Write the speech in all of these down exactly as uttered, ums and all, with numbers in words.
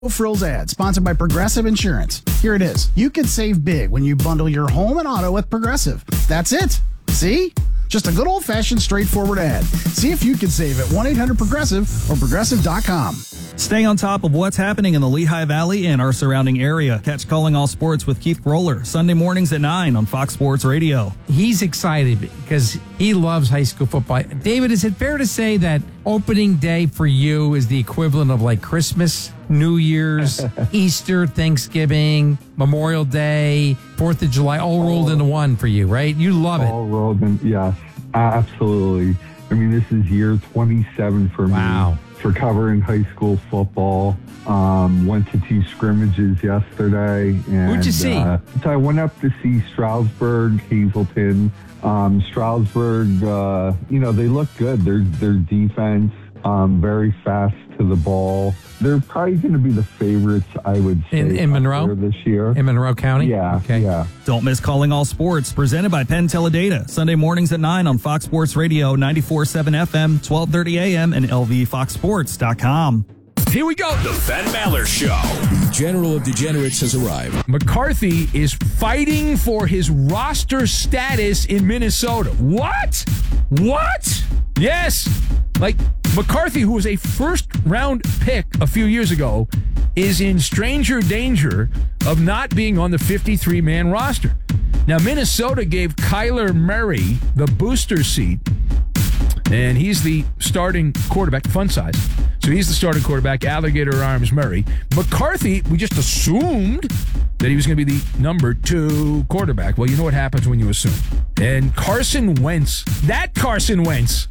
No Frills ad, sponsored by Progressive Insurance. Here it is. You can save big when you bundle your home and auto with Progressive. That's it. See? Just a good old-fashioned, straightforward ad. See if you can save at one eight hundred progressive or progressive dot com. Stay on top of what's happening in the Lehigh Valley and our surrounding area. Catch Calling All Sports with Keith Groller, Sunday mornings at nine on Fox Sports Radio. He's excited because he loves high school football. David, is it fair to say that opening day for you is the equivalent of like Christmas, New Year's, Easter, Thanksgiving, Memorial Day, fourth of July, all rolled into one for you, right? You love it. All rolled in, yes, absolutely. I mean, this is year twenty-seven for me. Wow. For covering high school football. Um, went to two scrimmages yesterday. And, Who'd you see? Uh, so I went up to see Stroudsburg, Hazleton. Um, Stroudsburg, uh, you know, they look good. Their their defense, um, very fast to the ball. They're probably going to be the favorites, I would say, in, in Monroe this year. In Monroe County? Yeah, okay. yeah. Don't miss Calling All Sports, presented by Penn Teledata. Sunday mornings at nine on Fox Sports Radio, ninety-four point seven F M, twelve thirty A M, and L V fox sports dot com. Here we go. The Ben Maller Show. The General of Degenerates has arrived. McCarthy is fighting for his roster status in Minnesota. What? What? Yes. Like, McCarthy, who was a first-round pick a few years ago, is in stranger danger of not being on the fifty-three man roster. Now, Minnesota gave Kyler Murray the booster seat, and he's the starting quarterback, fun size. So he's the starting quarterback, Alligator Arms Murray. McCarthy, we just assumed that he was going to be the number two quarterback. Well, you know what happens when you assume. And Carson Wentz, that Carson Wentz,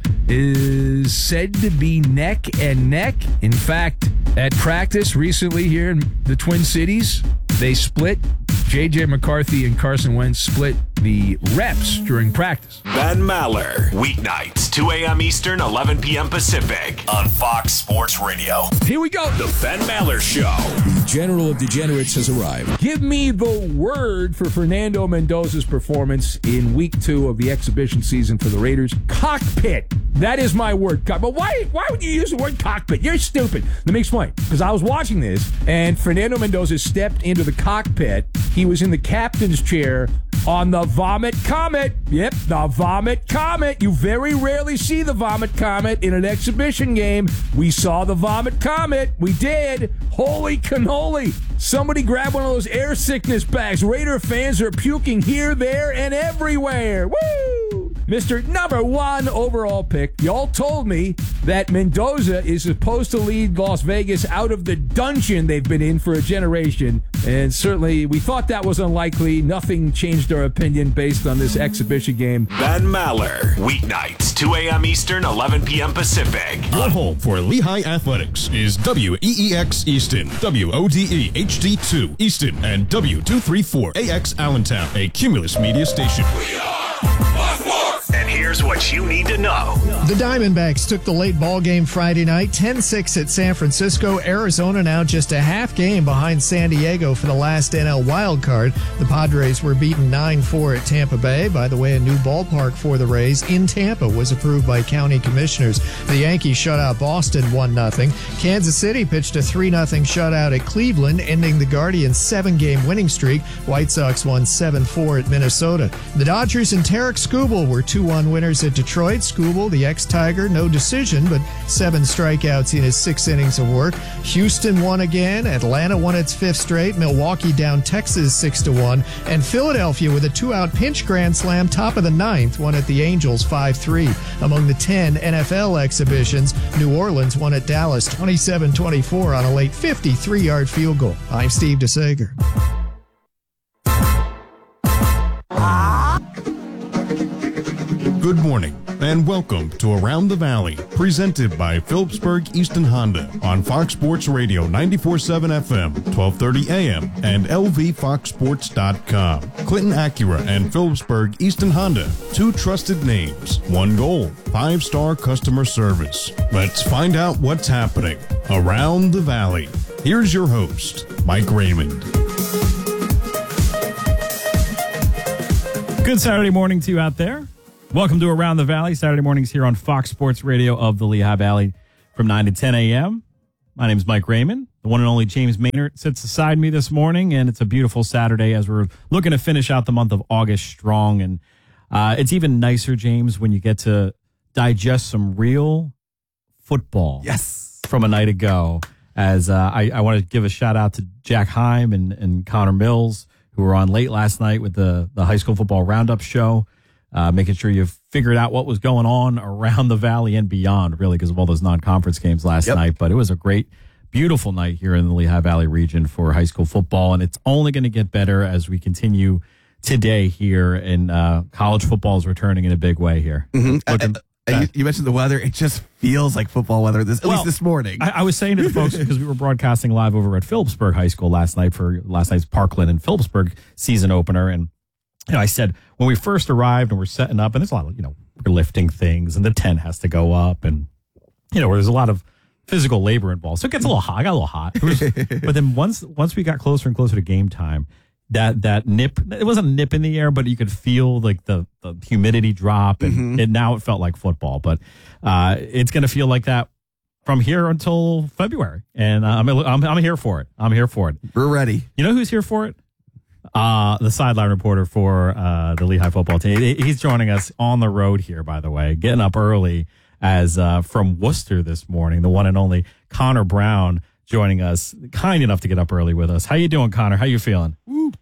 is said to be neck and neck. In fact, at practice recently here in the Twin Cities, they split. J J. McCarthy and Carson Wentz split the reps during practice. Ben Maller, weeknights, two A M Eastern, eleven P M Pacific, on Fox Sports Radio. Here we go. The Ben Maller Show. The General of Degenerates has arrived. Give me the word for Fernando Mendoza's performance in week two of the exhibition season for the Raiders. Cockpit. That is my word. But why, why would you use the word cockpit? You're stupid. Let me explain. Because I was watching this, and Fernando Mendoza stepped into the cockpit. He was in the captain's chair on the Vomit Comet. Yep, the Vomit Comet. You very rarely see the Vomit Comet in an exhibition game. We saw the Vomit Comet. We did. Holy cannoli. Somebody grab one of those air sickness bags. Raider fans are puking here, there, and everywhere. Woo! Mister Number One overall pick. Y'all told me that Mendoza is supposed to lead Las Vegas out of the dungeon they've been in for a generation. And certainly we thought that was unlikely. Nothing changed our opinion based on this exhibition game. Ben Maller, weeknights, two A M Eastern, eleven P M Pacific. Your home for Lehigh Athletics is W E E X Easton, W O D E H D two Easton, and W two thirty-four A X Allentown, a Cumulus Media station. We are Fox Sports. And here's what you need to know. The Diamondbacks took the late ball game Friday night, ten six at San Francisco. Arizona now just a half game behind San Diego for the last N L wild card. The Padres were beaten nine four at Tampa Bay. By the way, a new ballpark for the Rays in Tampa was approved by county commissioners. The Yankees shut out Boston one nothing. Kansas City pitched a three nothing shutout at Cleveland, ending the Guardians' seven-game winning streak. White Sox won seven four at Minnesota. The Dodgers and Tarek Skubal were two one winners at Detroit. Skubal, the ex-Tiger, no decision, but seven strikeouts in his six innings of work. Houston won again. Atlanta won its fifth straight. Milwaukee down Texas six to one. And Philadelphia, with a two-out pinch grand slam, top of the ninth, won at the Angels five three. Among the ten N F L exhibitions, New Orleans won at Dallas twenty-seven twenty-four on a late fifty-three-yard field goal. I'm Steve DeSager. Good morning, and welcome to Around the Valley, presented by Phillipsburg Easton Honda on Fox Sports Radio ninety-four point seven F M, twelve thirty A M, and L V fox sports dot com. Clinton Acura and Phillipsburg Easton Honda, two trusted names, one goal, five-star customer service. Let's find out what's happening around the Valley. Here's your host, Mike Raymond. Good Saturday morning to you out there. Welcome to Around the Valley, Saturday mornings here on Fox Sports Radio of the Lehigh Valley from nine to ten A M. My name is Mike Raymond. The one and only James Maynard sits beside me this morning, and it's a beautiful Saturday as we're looking to finish out the month of August strong. And uh, it's even nicer, James, when you get to digest some real football. Yes. From a night ago. As uh, I, I want to give a shout out to Jack Heim and, and Connor Mills, who were on late last night with the, the high school football roundup show, uh, making sure you figured out what was going on around the Valley and beyond, really, because of all those non-conference games last Yep. night. But it was a great, beautiful night here in the Lehigh Valley region for high school football, and it's only going to get better as we continue today here, and uh, college football is returning in a big way here. Mm-hmm. Looking- Uh, you, you mentioned the weather. It just feels like football weather, this, at Well, least this morning. I, I was saying to the folks, because we were broadcasting live over at Phillipsburg High School last night for last night's Parkland and Phillipsburg season opener. And you know, I said, when we first arrived and we're setting up, and there's a lot of, you know, we're lifting things and the tent has to go up. And, you know, where there's a lot of physical labor involved. So it gets a little hot. I got a little hot. It was, but then once once we got closer and closer to game time, that that nip, it wasn't a nip in the air, but you could feel like the, the humidity drop, and, Mm-hmm. and now it felt like football. But uh, it's going to feel like that from here until February, and uh, I'm, I'm I'm here for it. I'm here for it. We're ready. You know who's here for it? Uh, the sideline reporter for uh, the Lehigh football team. He's joining us on the road here, by the way, getting up early as uh, from Worcester this morning. The one and only Connor Brown joining us, kind enough to get up early with us. How you doing, Connor? How you feeling?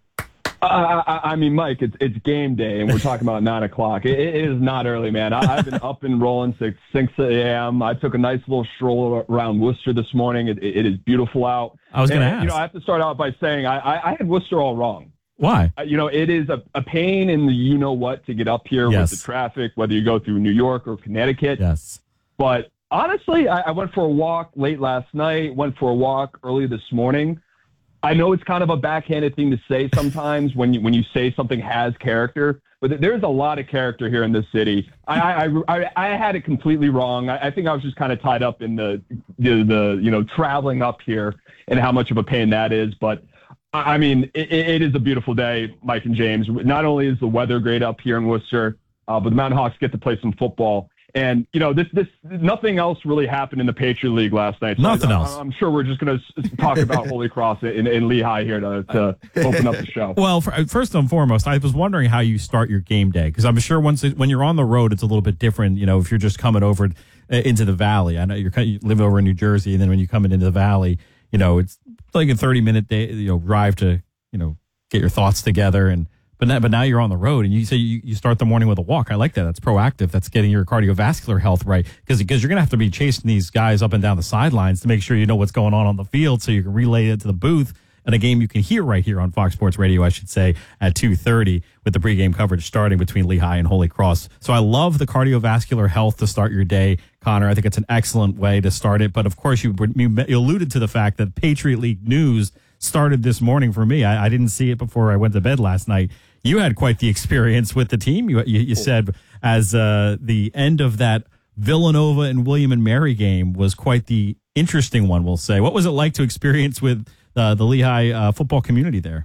Uh, I, I mean, Mike, it's it's game day, and we're talking about nine o'clock. It, it is not early, man. I, I've been up and rolling since six a.m. I took a nice little stroll around Worcester this morning. It, it is beautiful out. I was going to And, ask. You know, I have to start out by saying I, I, I had Worcester all wrong. Why? Uh, you know, it is a, a pain in the you-know-what to get up here Yes. with the traffic, whether you go through New York or Connecticut. Yes. But honestly, I, I went for a walk late last night, went for a walk early this morning. I know it's kind of a backhanded thing to say sometimes when you when you say something has character, but there's a lot of character here in this city. I I, I, I had it completely wrong. I, I think I was just kind of tied up in the, the the you know traveling up here and how much of a pain that is. But I mean, it, it is a beautiful day, Mike and James. Not only is the weather great up here in Worcester, uh, but the Mountain Hawks get to play some football. And, you know, this, this, nothing else really happened in the Patriot League last night. So Nothing I, else. I'm sure we're just going to talk about Holy Cross in, in Lehigh here to, to open up the show. Well, for, first and foremost, I was wondering how you start your game day, because I'm sure once it, when you're on the road, it's a little bit different. You know, if you're just coming over uh, into the Valley, I know you're you live over in New Jersey, and then when you come into the Valley, you know, it's like a thirty minute day, you know, drive to, you know, get your thoughts together. And but now, but now you're on the road, and you say you, you start the morning with a walk. I like that. That's proactive. That's getting your cardiovascular health right, because because you're gonna have to be chasing these guys up and down the sidelines to make sure you know what's going on on the field, so you can relay it to the booth. And a game you can hear right here on Fox Sports Radio, I should say, at two thirty with the pregame coverage starting between Lehigh and Holy Cross. So I love the cardiovascular health to start your day, Connor. I think it's an excellent way to start it. But of course, you, you alluded to the fact that Patriot League news started this morning for me. I, I didn't see it before I went to bed last night. You had quite the experience with the team. You, you, you said as uh, the end of that Villanova and William and Mary game was quite the interesting one, we'll say. What was it like to experience with uh, the Lehigh uh, football community there?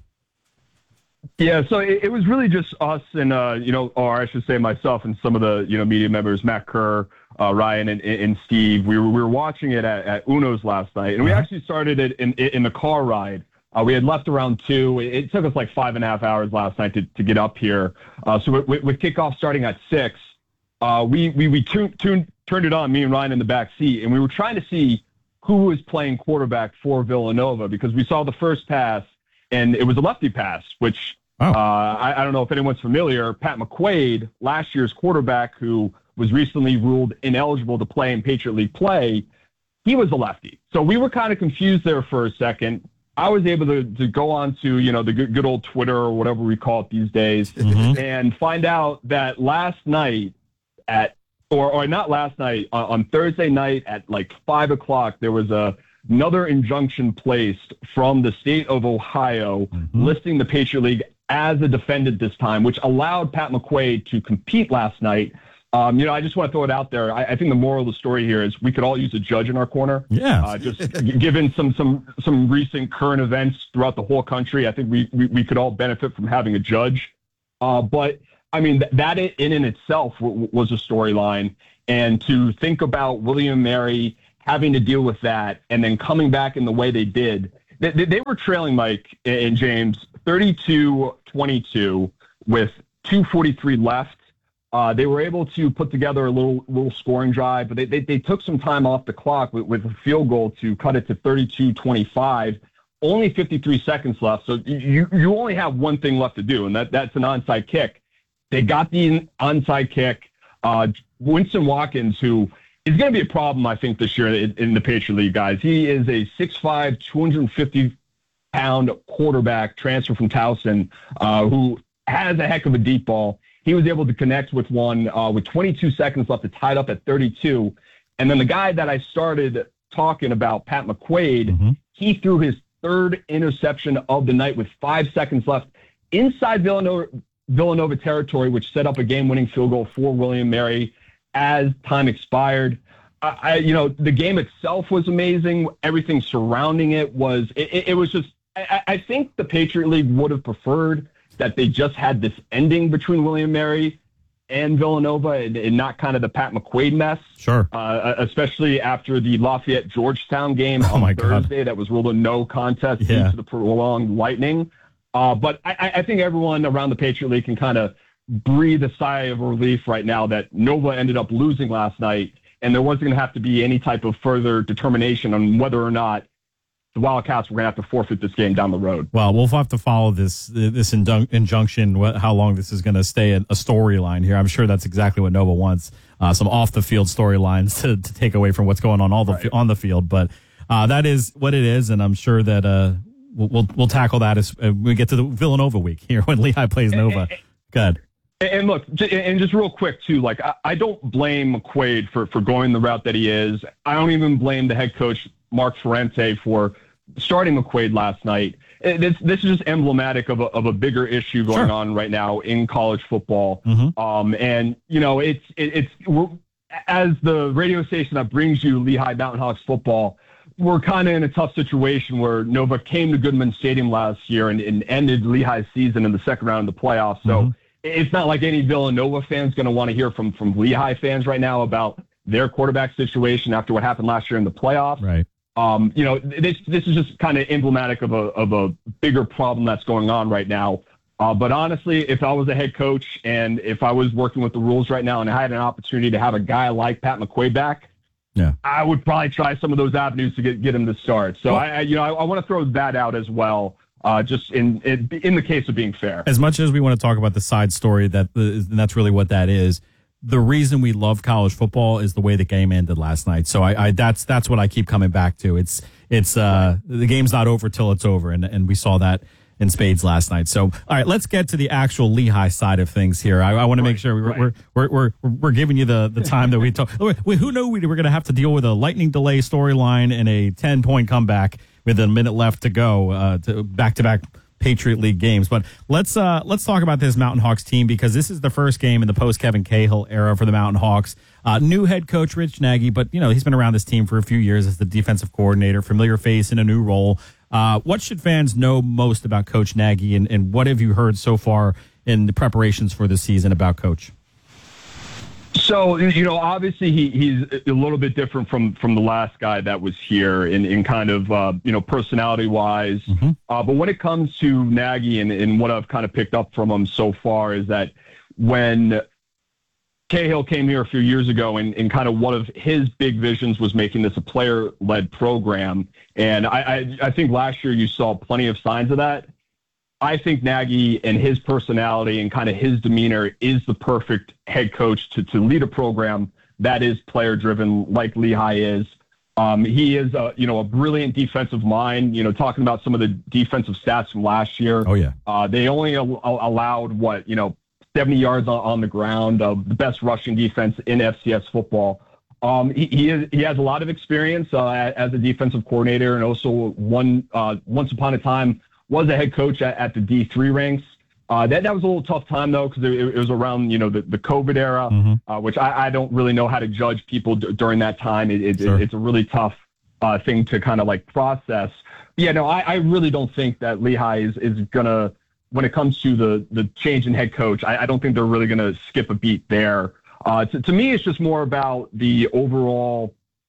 Yeah, so it, it was really just us and, uh, you know, or I should say myself and some of the, you know, media members, Matt Kerr, uh, Ryan, and, and Steve. We were, we were watching it at, at Uno's last night, and we Uh-huh. actually started it in, in the car ride. Uh, we had left around two. It, it took us like five and a half hours last night to, to get up here. Uh, so with, with kickoff starting at six, uh, we we we tuned, tuned, turned it on, me and Ryan in the back seat, and we were trying to see who was playing quarterback for Villanova, because we saw the first pass, and it was a lefty pass, which Oh. uh, I, I don't know if anyone's familiar. Pat McQuaid, last year's quarterback, who was recently ruled ineligible to play in Patriot League play, he was a lefty. So we were kind of confused there for a second. I was able to, to go on to, you know, the good, good old Twitter or whatever we call it these days, Mhm. and find out that last night at, or, or not last night, on, on Thursday night at like five o'clock, there was a, another injunction placed from the state of Ohio Mhm. listing the Patriot League as a defendant this time, which allowed Pat McQuaid to compete last night. Um, you know, I just want to throw it out there. I, I think the moral of the story here is we could all use a judge in our corner. Yeah. Uh, just g- given some some some recent current events throughout the whole country, I think we we, we could all benefit from having a judge. Uh, but I mean, th- that in in itself w- was a storyline, and to think about William and Mary having to deal with that and then coming back in the way they did. They, they were trailing, Mike and James, thirty-two twenty-two with two forty-three left. Uh, they were able to put together a little little scoring drive, but they, they, they took some time off the clock with, with a field goal to cut it to thirty-two twenty-five. Only fifty-three seconds left, so you you only have one thing left to do, and that, that's an onside kick. They got the onside kick. Uh, Winston Watkins, who is going to be a problem, I think, this year in, in the Patriot League, guys. He is a six five, two hundred fifty pound quarterback transfer from Towson uh, who has a heck of a deep ball. He was able to connect with one uh, with twenty-two seconds left to tie it up at thirty-two. And then the guy that I started talking about, Pat McQuaid, mm-hmm. he threw his third interception of the night with five seconds left inside Villanova, Villanova territory, which set up a game-winning field goal for William Mary as time expired. I, I, you know, the game itself was amazing. Everything surrounding it was, it, it was just, I, I think the Patriot League would have preferred that they just had this ending between William Mary and Villanova and, and not kind of the Pat McQuaid mess. Sure. Uh, especially after the Lafayette-Georgetown game oh on my Thursday God. that was ruled a no contest yeah. due to the prolonged lightning. Uh, but I, I think everyone around the Patriot League can kind of breathe a sigh of relief right now that Nova ended up losing last night, and there wasn't going to have to be any type of further determination on whether or not the Wildcats were going to have to forfeit this game down the road. Well, we'll have to follow this this injun- injunction, what, how long this is going to stay a, a storyline here. I'm sure that's exactly what Nova wants, uh, some off-the-field storylines to, to take away from what's going on all the right. on the field. But uh, that is what it is, and I'm sure that uh, we'll, we'll we'll tackle that as uh, we get to the Villanova week here when Lehigh plays Nova. Good. And look, and just real quick, too, like, I don't blame McQuaid for, for going the route that he is. I don't even blame the head coach, Mark Ferrante, for starting McQuaid last night. This this is just emblematic of a, of a bigger issue going sure. on right now in college football. Mm-hmm. Um, and, you know, it's, it, it's we're, as the radio station that brings you Lehigh Mountain Hawks football, we're kind of in a tough situation where Nova came to Goodman Stadium last year and, and ended Lehigh's season in the second round of the playoffs. So mm-hmm. it's not like any Villanova fan's going to want to hear from, from Lehigh fans right now about their quarterback situation after what happened last year in the playoffs. Right. Um, you know, this this is just kind of emblematic of a of a bigger problem that's going on right now. Uh, but honestly, if I was a head coach and if I was working with the rules right now and I had an opportunity to have a guy like Pat McQuaid back, yeah, I would probably try some of those avenues to get get him to start. So well, I, I, you know, I, I want to throw that out as well. Uh, just in, in in the case of being fair. As much as we want to talk about the side story, that and that's really what that is. The reason we love college football is the way the game ended last night. So I, I that's that's what I keep coming back to. It's it's uh, the game's not over till it's over, and and we saw that in spades last night. So all right, let's get to the actual Lehigh side of things here. I, I want right, to make sure we're, right. we're we're we're we're giving you the the time that we talk. Who knew we were going to have to deal with a lightning delay storyline and a ten point comeback with a minute left to go uh, to back to back Patriot League games. But let's uh, let's talk about this Mountain Hawks team because this is the first game in the post Kevin Cahill era for the Mountain Hawks. Uh, new head coach Rich Nagy, but you know he's been around this team for a few years as the defensive coordinator, familiar face in a new role. Uh, what should fans know most about Coach Nagy, and, and what have you heard so far in the preparations for the season about Coach? So, you know, obviously he, he's a little bit different from, from the last guy that was here in, in kind of, uh, you know, personality-wise. Mm-hmm. Uh, but when it comes to Nagy and, and what I've kind of picked up from him so far is that when Cahill came here a few years ago and, and kind of one of his big visions was making this a player-led program. And I, I, I think last year you saw plenty of signs of that. I think Nagy and his personality and kind of his demeanor is the perfect head coach to, to lead a program that is player-driven like Lehigh is. Um, he is, a, you know, a brilliant defensive mind. You know, talking about some of the defensive stats from last year. Oh, yeah. Uh, they only al- allowed, what, you know, seventy yards on, on the ground, uh, the best rushing defense in F C S football. Um, he he, is, he has a lot of experience uh, as a defensive coordinator and also one uh, once upon a time was a head coach at, at the D three ranks. Uh, that, that was a little tough time, though, because it, it was around, you know, the, the COVID era, mm-hmm. uh, which I, I don't really know how to judge people d- during that time. It, it, sure. it, it's a really tough uh, thing to kind of, like, process. Yeah, no, I, I really don't think that Lehigh is, is going to, when it comes to the, the change in head coach, I, I don't think they're really going to skip a beat there. Uh, to, to me, it's just more about the overall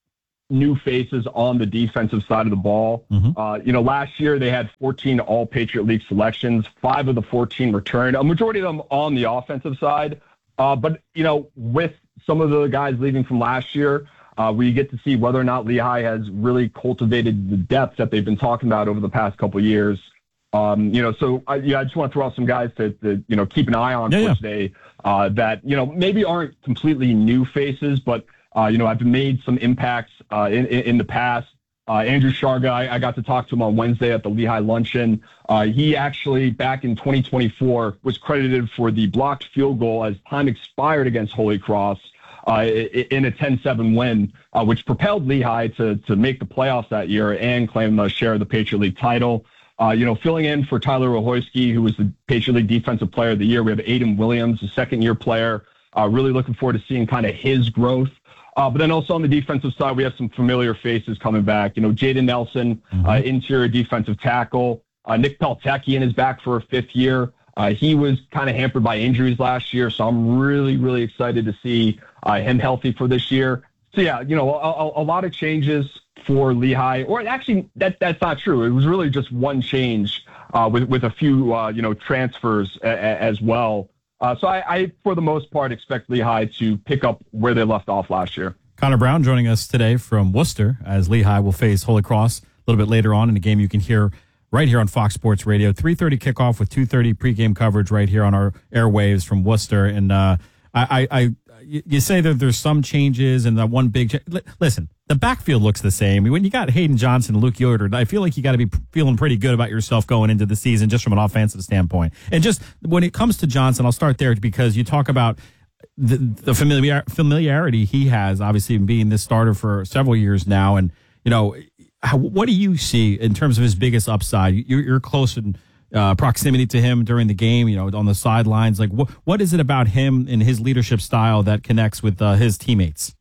new faces on the defensive side of the ball. Mm-hmm. Uh, you know, last year they had fourteen All-Patriot League selections, five of the fourteen returned, a majority of them on the offensive side. Uh, but, you know, with some of the guys leaving from last year, uh, we get to see whether or not Lehigh has really cultivated the depth that they've been talking about over the past couple of years. Um, you know, so I, yeah, I just want to throw out some guys to, to you know, keep an eye on yeah, for yeah. today uh, that, you know, maybe aren't completely new faces, but, uh, you know, I've made some impacts uh, in, in, in the past. Uh, Andrew Sharga, I, I got to talk to him on Wednesday at the Lehigh Luncheon. Uh, he actually, back in twenty twenty-four, was credited for the blocked field goal as time expired against Holy Cross uh, in a ten seven win, uh, which propelled Lehigh to, to make the playoffs that year and claim a share of the Patriot League title. Uh, you know, filling in for Tyler Rohoyski, who was the Patriot League Defensive Player of the Year. We have Aiden Williams, a second-year player. Uh, really looking forward to seeing kind of his growth. Uh, but then also on the defensive side, we have some familiar faces coming back. You know, Jaden Nelson, mm-hmm. uh, interior defensive tackle. Uh, Nick Peltekian is back for a fifth year. Uh, he was kind of hampered by injuries last year, so I'm really, really excited to see uh, him healthy for this year. So, yeah, you know, a, a lot of changes for Lehigh. Or actually, that that's not true. It was really just one change uh, with, with a few, uh, you know, transfers a, a, as well. Uh, so I, I, for the most part, expect Lehigh to pick up where they left off last year. Connor Brown joining us today from Worcester as Lehigh will face Holy Cross a little bit later on in a game you can hear right here on Fox Sports Radio. three thirty kickoff with two thirty pregame coverage right here on our airwaves from Worcester. And uh, I, I, I, you say that there's some changes and that one big cha- listen, the backfield looks the same. When you got Hayden Johnson and Luke Yoder, I feel like you got to be feeling pretty good about yourself going into the season just from an offensive standpoint. And just when it comes to Johnson, I'll start there because you talk about the, the familiar, familiarity he has, obviously being this starter for several years now. And, you know, how, what do you see in terms of his biggest upside? You're, you're close in uh, proximity to him during the game, you know, on the sidelines. Like, what what is it about him and his leadership style that connects with uh, his teammates?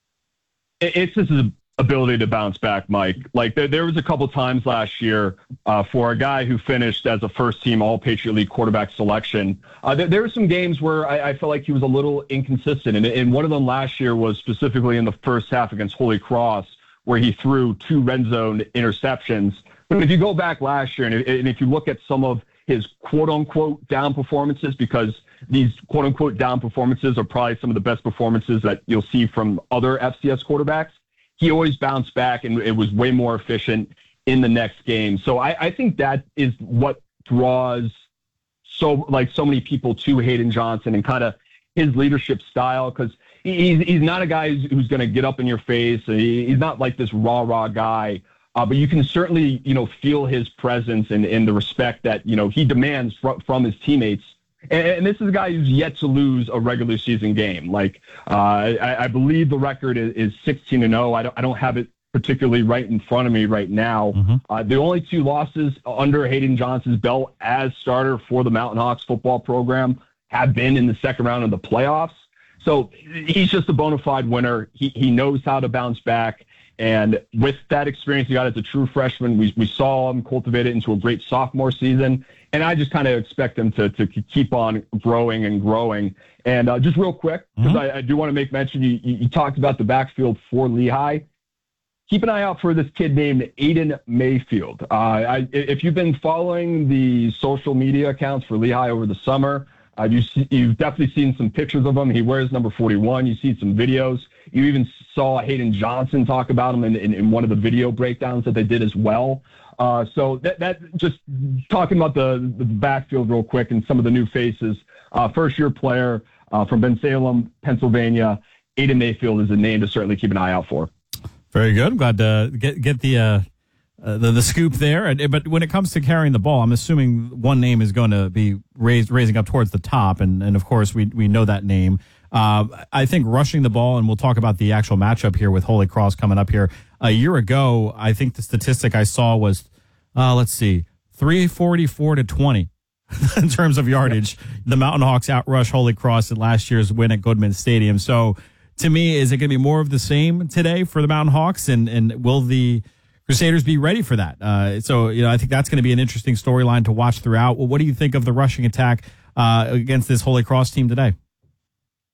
It's his ability to bounce back, Mike. Like there, there was a couple times last year uh, for a guy who finished as a first-team All-Patriot League quarterback selection. Uh, there, there were some games where I, I felt like he was a little inconsistent, and, and one of them last year was specifically in the first half against Holy Cross, where he threw two red zone interceptions. But if you go back last year, and if, and if you look at some of his quote-unquote down performances, because these quote-unquote down performances are probably some of the best performances that you'll see from other F C S quarterbacks, he always bounced back and it was way more efficient in the next game. So I, I think that is what draws so like so many people to Hayden Johnson and kind of his leadership style, because he's, he's not a guy who's, who's going to get up in your face. He, he's not like this rah-rah guy. Uh, but you can certainly, you know, feel his presence and, and the respect that, you know, he demands fr- from his teammates. And, and this is a guy who's yet to lose a regular season game. Like, uh, I, I believe the record is, is sixteen and oh. I don't, I don't have it particularly right in front of me right now. Mm-hmm. Uh, the only two losses under Hayden Johnson's belt as starter for the Mountain Hawks football program have been in the second round of the playoffs. So he's just a bona fide winner. He, he knows how to bounce back. And with that experience he got as a true freshman, we we saw him cultivate it into a great sophomore season. And I just kind of expect him to to keep on growing and growing. And uh, just real quick, because mm-hmm. I, I do want to make mention, you, you talked about the backfield for Lehigh. Keep an eye out for this kid named Aiden Mayfield. Uh, I, if you've been following the social media accounts for Lehigh over the summer, uh, you see, you've definitely seen some pictures of him. He wears number forty-one. You see some videos. You even saw Hayden Johnson talk about him in, in, in one of the video breakdowns that they did as well. Uh, so that, that just talking about the, the backfield real quick and some of the new faces. Uh, first-year player uh, from Bensalem, Pennsylvania, Aiden Mayfield is a name to certainly keep an eye out for. Very good. I'm glad to get get the uh, uh, the, the scoop there. But when it comes to carrying the ball, I'm assuming one name is going to be raised raising up towards the top, and and of course we we know that name. Uh, I think rushing the ball, and we'll talk about the actual matchup here with Holy Cross coming up here. A year ago, I think the statistic I saw was, uh, let's see, three forty-four to twenty in terms of yardage. The Mountain Hawks outrush Holy Cross at last year's win at Goodman Stadium. So to me, is it going to be more of the same today for the Mountain Hawks? And, and will the Crusaders be ready for that? Uh, so, you know, I think that's going to be an interesting storyline to watch throughout. Well, what do you think of the rushing attack uh, against this Holy Cross team today?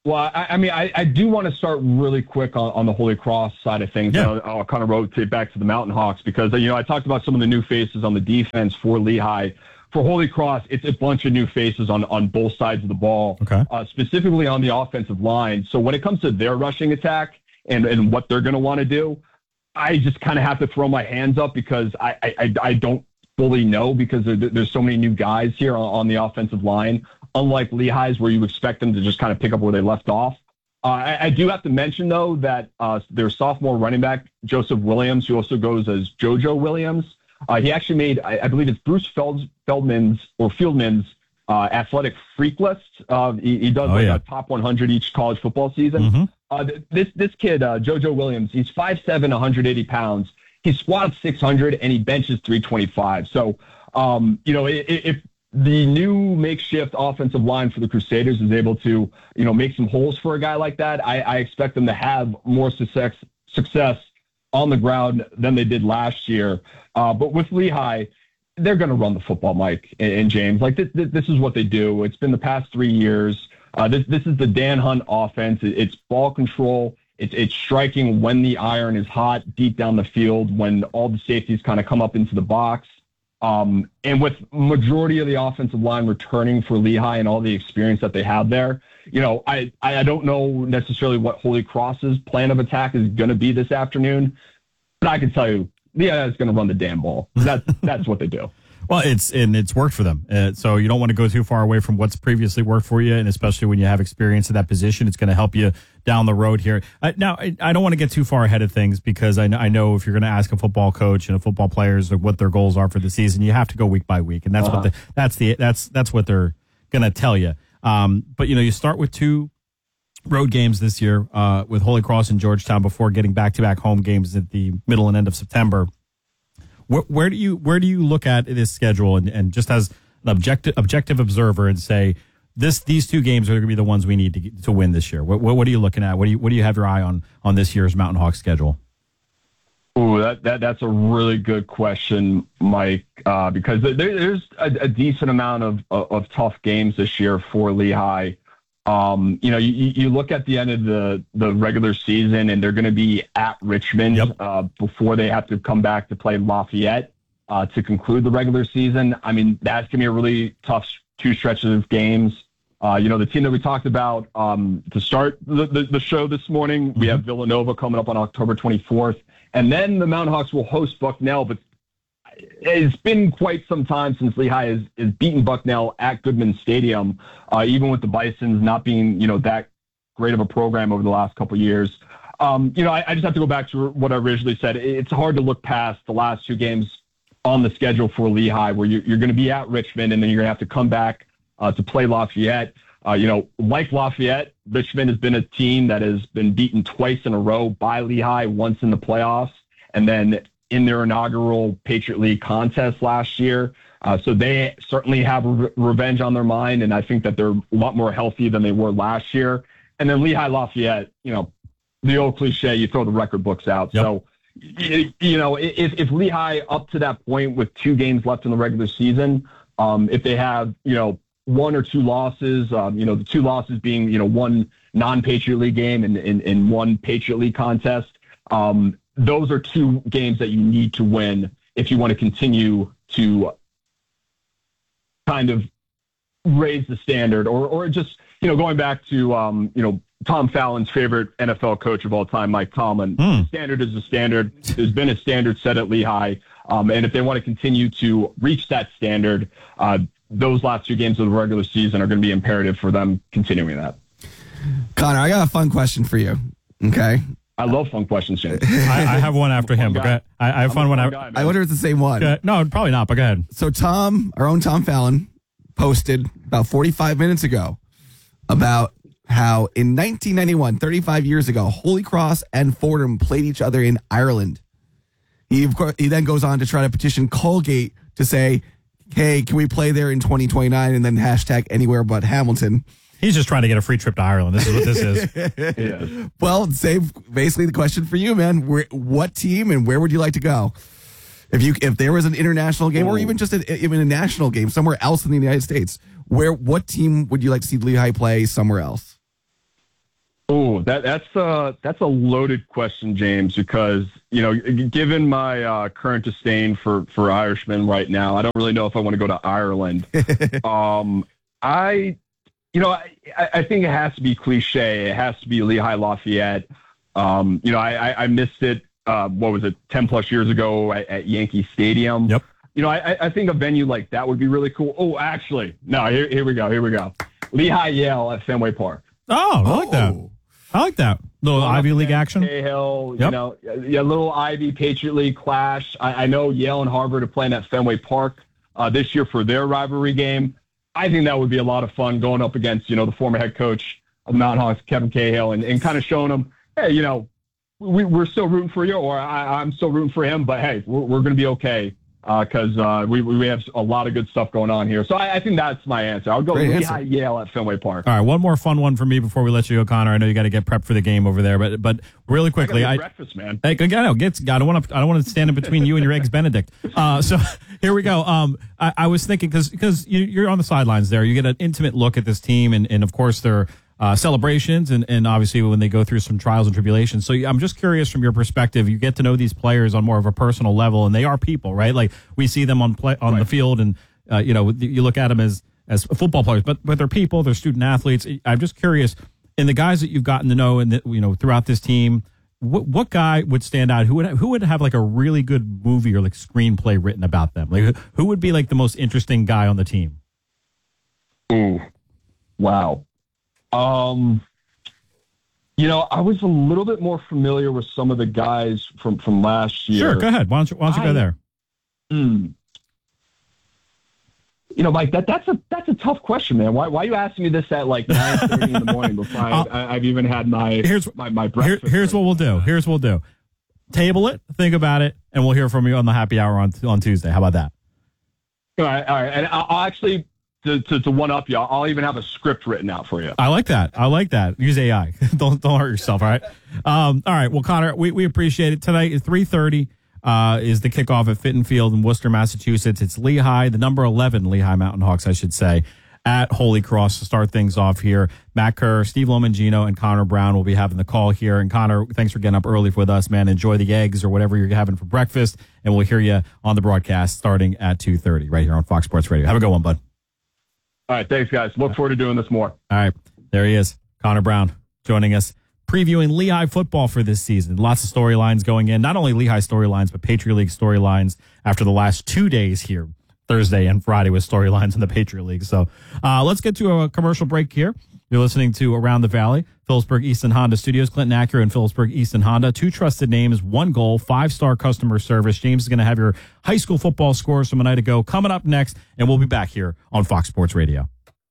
Well, I, I mean, I, I do want to start really quick on, on the Holy Cross side of things. Yeah. I'll, I'll kind of rotate back to the Mountain Hawks because, you know, I talked about some of the new faces on the defense for Lehigh. For Holy Cross, it's a bunch of new faces on, on both sides of the ball, okay. uh, specifically on the offensive line. So when it comes to their rushing attack and, and what they're going to want to do, I just kind of have to throw my hands up because I, I, I don't fully know because there, there's so many new guys here on, on the offensive line. Unlike Lehigh's, where you expect them to just kind of pick up where they left off. Uh, I, I do have to mention, though, that uh, their sophomore running back, Joseph Williams, who also goes as JoJo Williams, uh, he actually made, I, I believe it's Bruce Feld, Feldman's or Fieldman's uh, athletic freak list. Uh, he, he does oh, like yeah. a top one hundred each college football season. Mm-hmm. Uh, this this kid, uh, JoJo Williams, he's five seven, one hundred eighty pounds. He squats six hundred, and he benches three twenty-five. So, um, you know, if, if the new makeshift offensive line for the Crusaders is able to, you know, make some holes for a guy like that, I, I expect them to have more success success on the ground than they did last year. Uh, but with Lehigh, they're going to run the football, Mike and, and James. Like this, this, this is what they do. It's been the past three years. Uh, this this is the Dan Hunt offense. It, it's ball control. It's it's striking when the iron is hot deep down the field, when all the safeties kind of come up into the box. Um, and with majority of the offensive line returning for Lehigh and all the experience that they have there, you know, I, I don't know necessarily what Holy Cross's plan of attack is going to be this afternoon, but I can tell you, Lehigh is going to run the damn ball. That's, that's what they do. Well, it's and it's worked for them. Uh, so you don't want to go too far away from what's previously worked for you, and especially when you have experience in that position, it's going to help you down the road here. Uh, now, I, I don't want to get too far ahead of things because I know, I know if you're going to ask a football coach and a football players what their goals are for the season, you have to go week by week, and that's uh-huh. what the, that's the that's that's what they're going to tell you. Um, but you know, you start with two road games this year uh, with Holy Cross and Georgetown before getting back-to-back home games at the middle and end of September. Where, where do you where do you look at this schedule and, and just as an objective objective observer and say this these two games are going to be the ones we need to get, to win this year? What, what what are you looking at? What do you what do you have your eye on on this year's Mountain Hawks schedule? Ooh, that, that that's a really good question, Mike. Uh, because there, there's a, a decent amount of, of of tough games this year for Lehigh. Um, you know, you, you look at the end of the, the regular season, and they're going to be at Richmond yep. uh, before they have to come back to play Lafayette uh, to conclude the regular season. I mean, that's going to be a really tough two stretches of games. Uh, you know, the team that we talked about um, to start the, the, the show this morning, mm-hmm. we have Villanova coming up on October twenty-fourth, and then the Mountain Hawks will host Bucknell, but it's been quite some time since Lehigh has, has beaten Bucknell at Goodman Stadium, uh, even with the Bisons not being, you know, that great of a program over the last couple of years. Um, you know, I, I just have to go back to what I originally said. It's hard to look past the last two games on the schedule for Lehigh, where you're, you're going to be at Richmond, and then you're going to have to come back uh, to play Lafayette. Uh, you know, like Lafayette, Richmond has been a team that has been beaten twice in a row by Lehigh, once in the playoffs, and then in their inaugural Patriot League contest last year. Uh, so they certainly have re- revenge on their mind, and I think that they're a lot more healthy than they were last year. And then Lehigh Lafayette, you know, the old cliche, you throw the record books out. Yep. So, you, you know, if, if Lehigh up to that point with two games left in the regular season, um, if they have, you know, one or two losses, um, you know, the two losses being, you know, one non-Patriot League game and, and, and one Patriot League contest, um, those are two games that you need to win if you want to continue to kind of raise the standard, or or just, you know, going back to, um, you know, Tom Fallon's favorite N F L coach of all time, Mike Tomlin. Mm. Standard is a standard. There's been a standard set at Lehigh. Um, and if they want to continue to reach that standard, uh, those last two games of the regular season are going to be imperative for them continuing that. Connor, I got a fun question for you. Okay. I love fun questions, James. I, I have one after him. But go ahead. I, I have fun one. Guy, I, I wonder if it's the same one. No, probably not, but go ahead. So Tom, our own Tom Fallon, posted about forty-five minutes ago about how in nineteen ninety-one, thirty-five years ago, Holy Cross and Fordham played each other in Ireland. He, of course, he then goes on to try to petition Colgate to say, hey, can we play there in twenty twenty-nine, and then hashtag anywhere but Hamilton. He's just trying to get a free trip to Ireland. This is what this is. Yeah. Well, save basically the question for you, man. Where, what team and where would you like to go? If you if there was an international game, or even just a, even a national game somewhere else in the United States, where what team would you like to see Lehigh play somewhere else? Oh, that that's uh that's a loaded question, James, because you know, given my uh, current disdain for for Irishmen right now, I don't really know if I want to go to Ireland. um, I, you know, I, I think it has to be cliche. It has to be Lehigh Lafayette. Um, you know, I, I, I missed it. Uh, what was it, ten plus years ago at, at Yankee Stadium? Yep. You know, I, I think a venue like that would be really cool. Oh, actually, no, here, here we go. Here we go. Lehigh Yale at Fenway Park. Oh, I like that. I like that. Little Ivy League action. Cahill, Yep. you know, yeah, little Ivy Patriot League clash. I, I know Yale and Harvard are playing at Fenway Park uh, this year for their rivalry game. I think that would be a lot of fun going up against, you know, the former head coach of Mountain Hawks, Kevin Cahill, and, and kind of showing them, hey, you know, we, we're still rooting for you, or I, I'm still rooting for him, but hey, we're, we're going to be okay. Because uh, uh, we we have a lot of good stuff going on here. So I, I think that's my answer. I'll go Lehigh Yale at Fenway Park. All right, one more fun one for me before we let you go, Connor. I know you got to get prepped for the game over there, but but really quickly, I, I breakfast, man. I, I don't get. I don't want to. I don't want to stand in between you and your eggs Benedict. Uh, so here we go. Um, I, I was thinking because because you, you're on the sidelines there, you get an intimate look at this team, and and of course they're. Uh, celebrations and, and obviously when they go through some trials and tribulations. So I'm just curious from your perspective, you get to know these players on more of a personal level, and they are people, right? Like we see them on play, on right. the field, and uh, you know, you look at them as as football players, but but they're people, they're student athletes. I'm just curious, in the guys that you've gotten to know and you know throughout this team, what what guy would stand out? Who would who would have like a really good movie or like screenplay written about them? Like who would be like the most interesting guy on the team? Ooh, wow. Um, you know, I was a little bit more familiar with some of the guys from, from last year. Sure, go ahead. Why don't you, why don't you I, go there? Mm, you know, Mike, that that's a that's a tough question, man. Why why are you asking me this at like nine thirty in the morning before I, I, I've even had my here's my, my breakfast? Here, here's what we'll do. Here's what we'll do. Table it, think about it, and we'll hear from you on the happy hour on on Tuesday. How about that? All right, all right, and I'll, I'll actually. To, to, to one up you, I'll even have a script written out for you. I like that. I like that. Use A I. don't don't hurt yourself. All right. Um, all right. Well, Connor, we, we appreciate it. Tonight at three thirty uh, is the kickoff at Fitton Field in Worcester, Massachusetts. It's Lehigh, the number eleven Lehigh Mountain Hawks, I should say, at Holy Cross to start things off here. Matt Kerr, Steve Lomangino, and Connor Brown will be having the call here. And Connor, thanks for getting up early with us, man. Enjoy the eggs or whatever you're having for breakfast, and we'll hear you on the broadcast starting at two thirty right here on Fox Sports Radio. Have a good one, bud. All right, thanks, guys. Look forward to doing this more. All right, there he is, Connor Brown, joining us, previewing Lehigh football for this season. Lots of storylines going in, not only Lehigh storylines, but Patriot League storylines after the last two days here, Thursday and Friday, with storylines in the Patriot League. So uh, let's get to a commercial break here. You're listening to Around the Valley, Phillipsburg Easton Honda Studios, Clinton Acura and Phillipsburg Easton Honda. Two trusted names, one goal, five-star customer service. James is going to have your high school football scores from a night ago coming up next, and we'll be back here on Fox Sports Radio.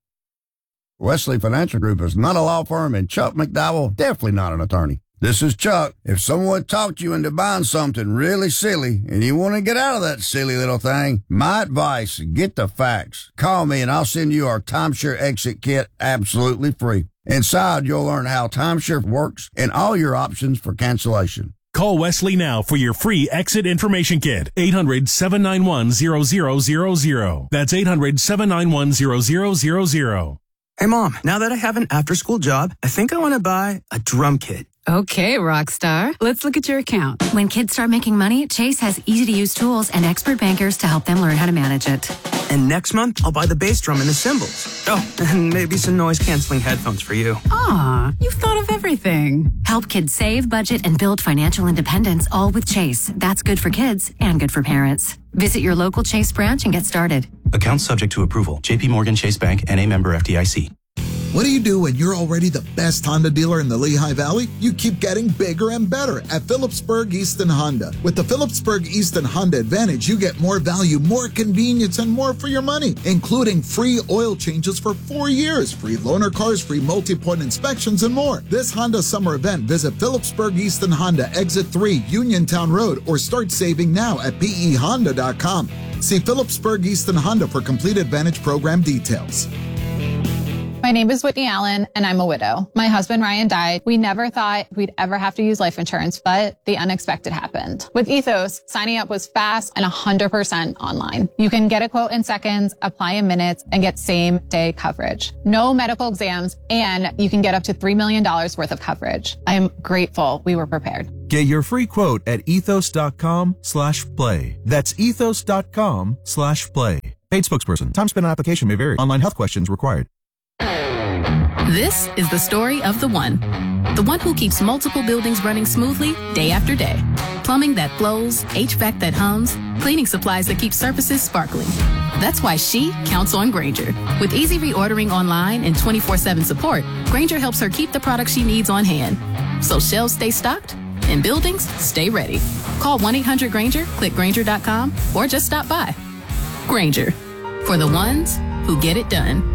Wesley Financial Group is not a law firm, and Chuck McDowell, definitely not an attorney. This is Chuck. If someone talked you into buying something really silly and you want to get out of that silly little thing, my advice, get the facts. Call me and I'll send you our timeshare exit kit absolutely free. Inside, you'll learn how timeshare works and all your options for cancellation. Call Wesley now for your free exit information kit. eight hundred, seven nine one, zero zero zero zero. That's eight hundred, seven nine one, zero zero zero zero. Hey, Mom, now that I have an after-school job, I think I want to buy a drum kit. Okay, Rockstar. Let's look at your account. When kids start making money, Chase has easy-to-use tools and expert bankers to help them learn how to manage it. And next month, I'll buy the bass drum and the cymbals. Oh, and maybe some noise-canceling headphones for you. Aw, you've thought of everything. Help kids save, budget, and build financial independence, all with Chase. That's good for kids and good for parents. Visit your local Chase branch and get started. Account subject to approval. J P Morgan Chase Bank, N A member F D I C. What do you do when you're already the best Honda dealer in the Lehigh Valley? You keep getting bigger and better at Phillipsburg Easton Honda. With the Phillipsburg Easton Honda Advantage, you get more value, more convenience, and more for your money, including free oil changes for four years, free loaner cars, free multi-point inspections, and more. This Honda summer event, visit Phillipsburg Easton Honda, Exit three, Uniontown Road, or start saving now at P E honda dot com. See Phillipsburg Easton Honda for complete Advantage program details. My My name is Whitney Allen, and I'm a widow. My husband, Ryan, died. We never thought we'd ever have to use life insurance, but the unexpected happened. With Ethos, signing up was fast and one hundred percent online. You can get a quote in seconds, apply in minutes, and get same-day coverage. No medical exams, and you can get up to three million dollars worth of coverage. I am grateful we were prepared. Get your free quote at ethos.com slash play. That's ethos.com slash play. Paid spokesperson. Time spent on application may vary. Online health questions required. This is the story of the one. The one who keeps multiple buildings running smoothly day after day. Plumbing that flows, H V A C that hums, cleaning supplies that keep surfaces sparkling. That's why she counts on Grainger. With easy reordering online and twenty-four seven support, Grainger helps her keep the products she needs on hand. So shelves stay stocked and buildings stay ready. Call one eight hundred Grainger, click Grainger dot com, or just stop by. Grainger, for the ones who get it done.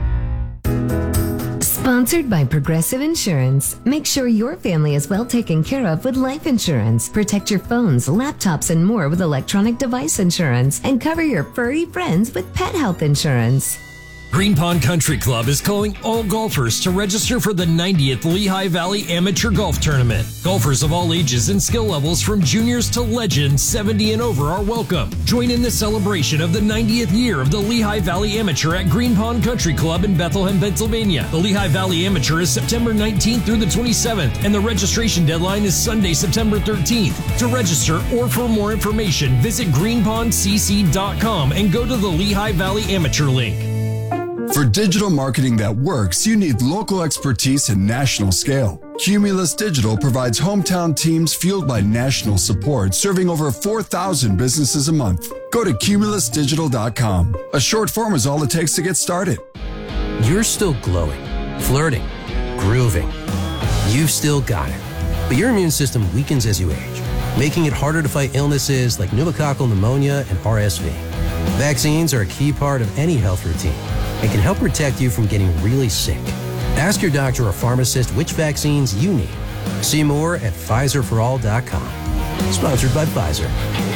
Sponsored by Progressive Insurance. Make sure your family is well taken care of with life insurance. Protect your phones, laptops, and more with electronic device insurance. And cover your furry friends with pet health insurance. Green Pond Country Club is calling all golfers to register for the ninetieth Lehigh Valley Amateur Golf Tournament. Golfers of all ages and skill levels from juniors to legends seventy and over are welcome. Join in the celebration of the ninetieth year of the Lehigh Valley Amateur at Green Pond Country Club in Bethlehem, Pennsylvania. The Lehigh Valley Amateur is September nineteenth through the twenty-seventh, and the registration deadline is Sunday, September thirteenth. To register or for more information, visit green pond c c dot com and go to the Lehigh Valley Amateur link. For digital marketing that works, you need local expertise and national scale. Cumulus Digital provides hometown teams fueled by national support, serving over four thousand businesses a month. Go to cumulus digital dot com. A short form is all it takes to get started. You're still glowing, flirting, grooving. You've still got it. But your immune system weakens as you age, making it harder to fight illnesses like pneumococcal pneumonia and R S V. Vaccines are a key part of any health routine and can help protect you from getting really sick. Ask your doctor or pharmacist which vaccines you need. See more at Pfizer for all dot com. Sponsored by Pfizer.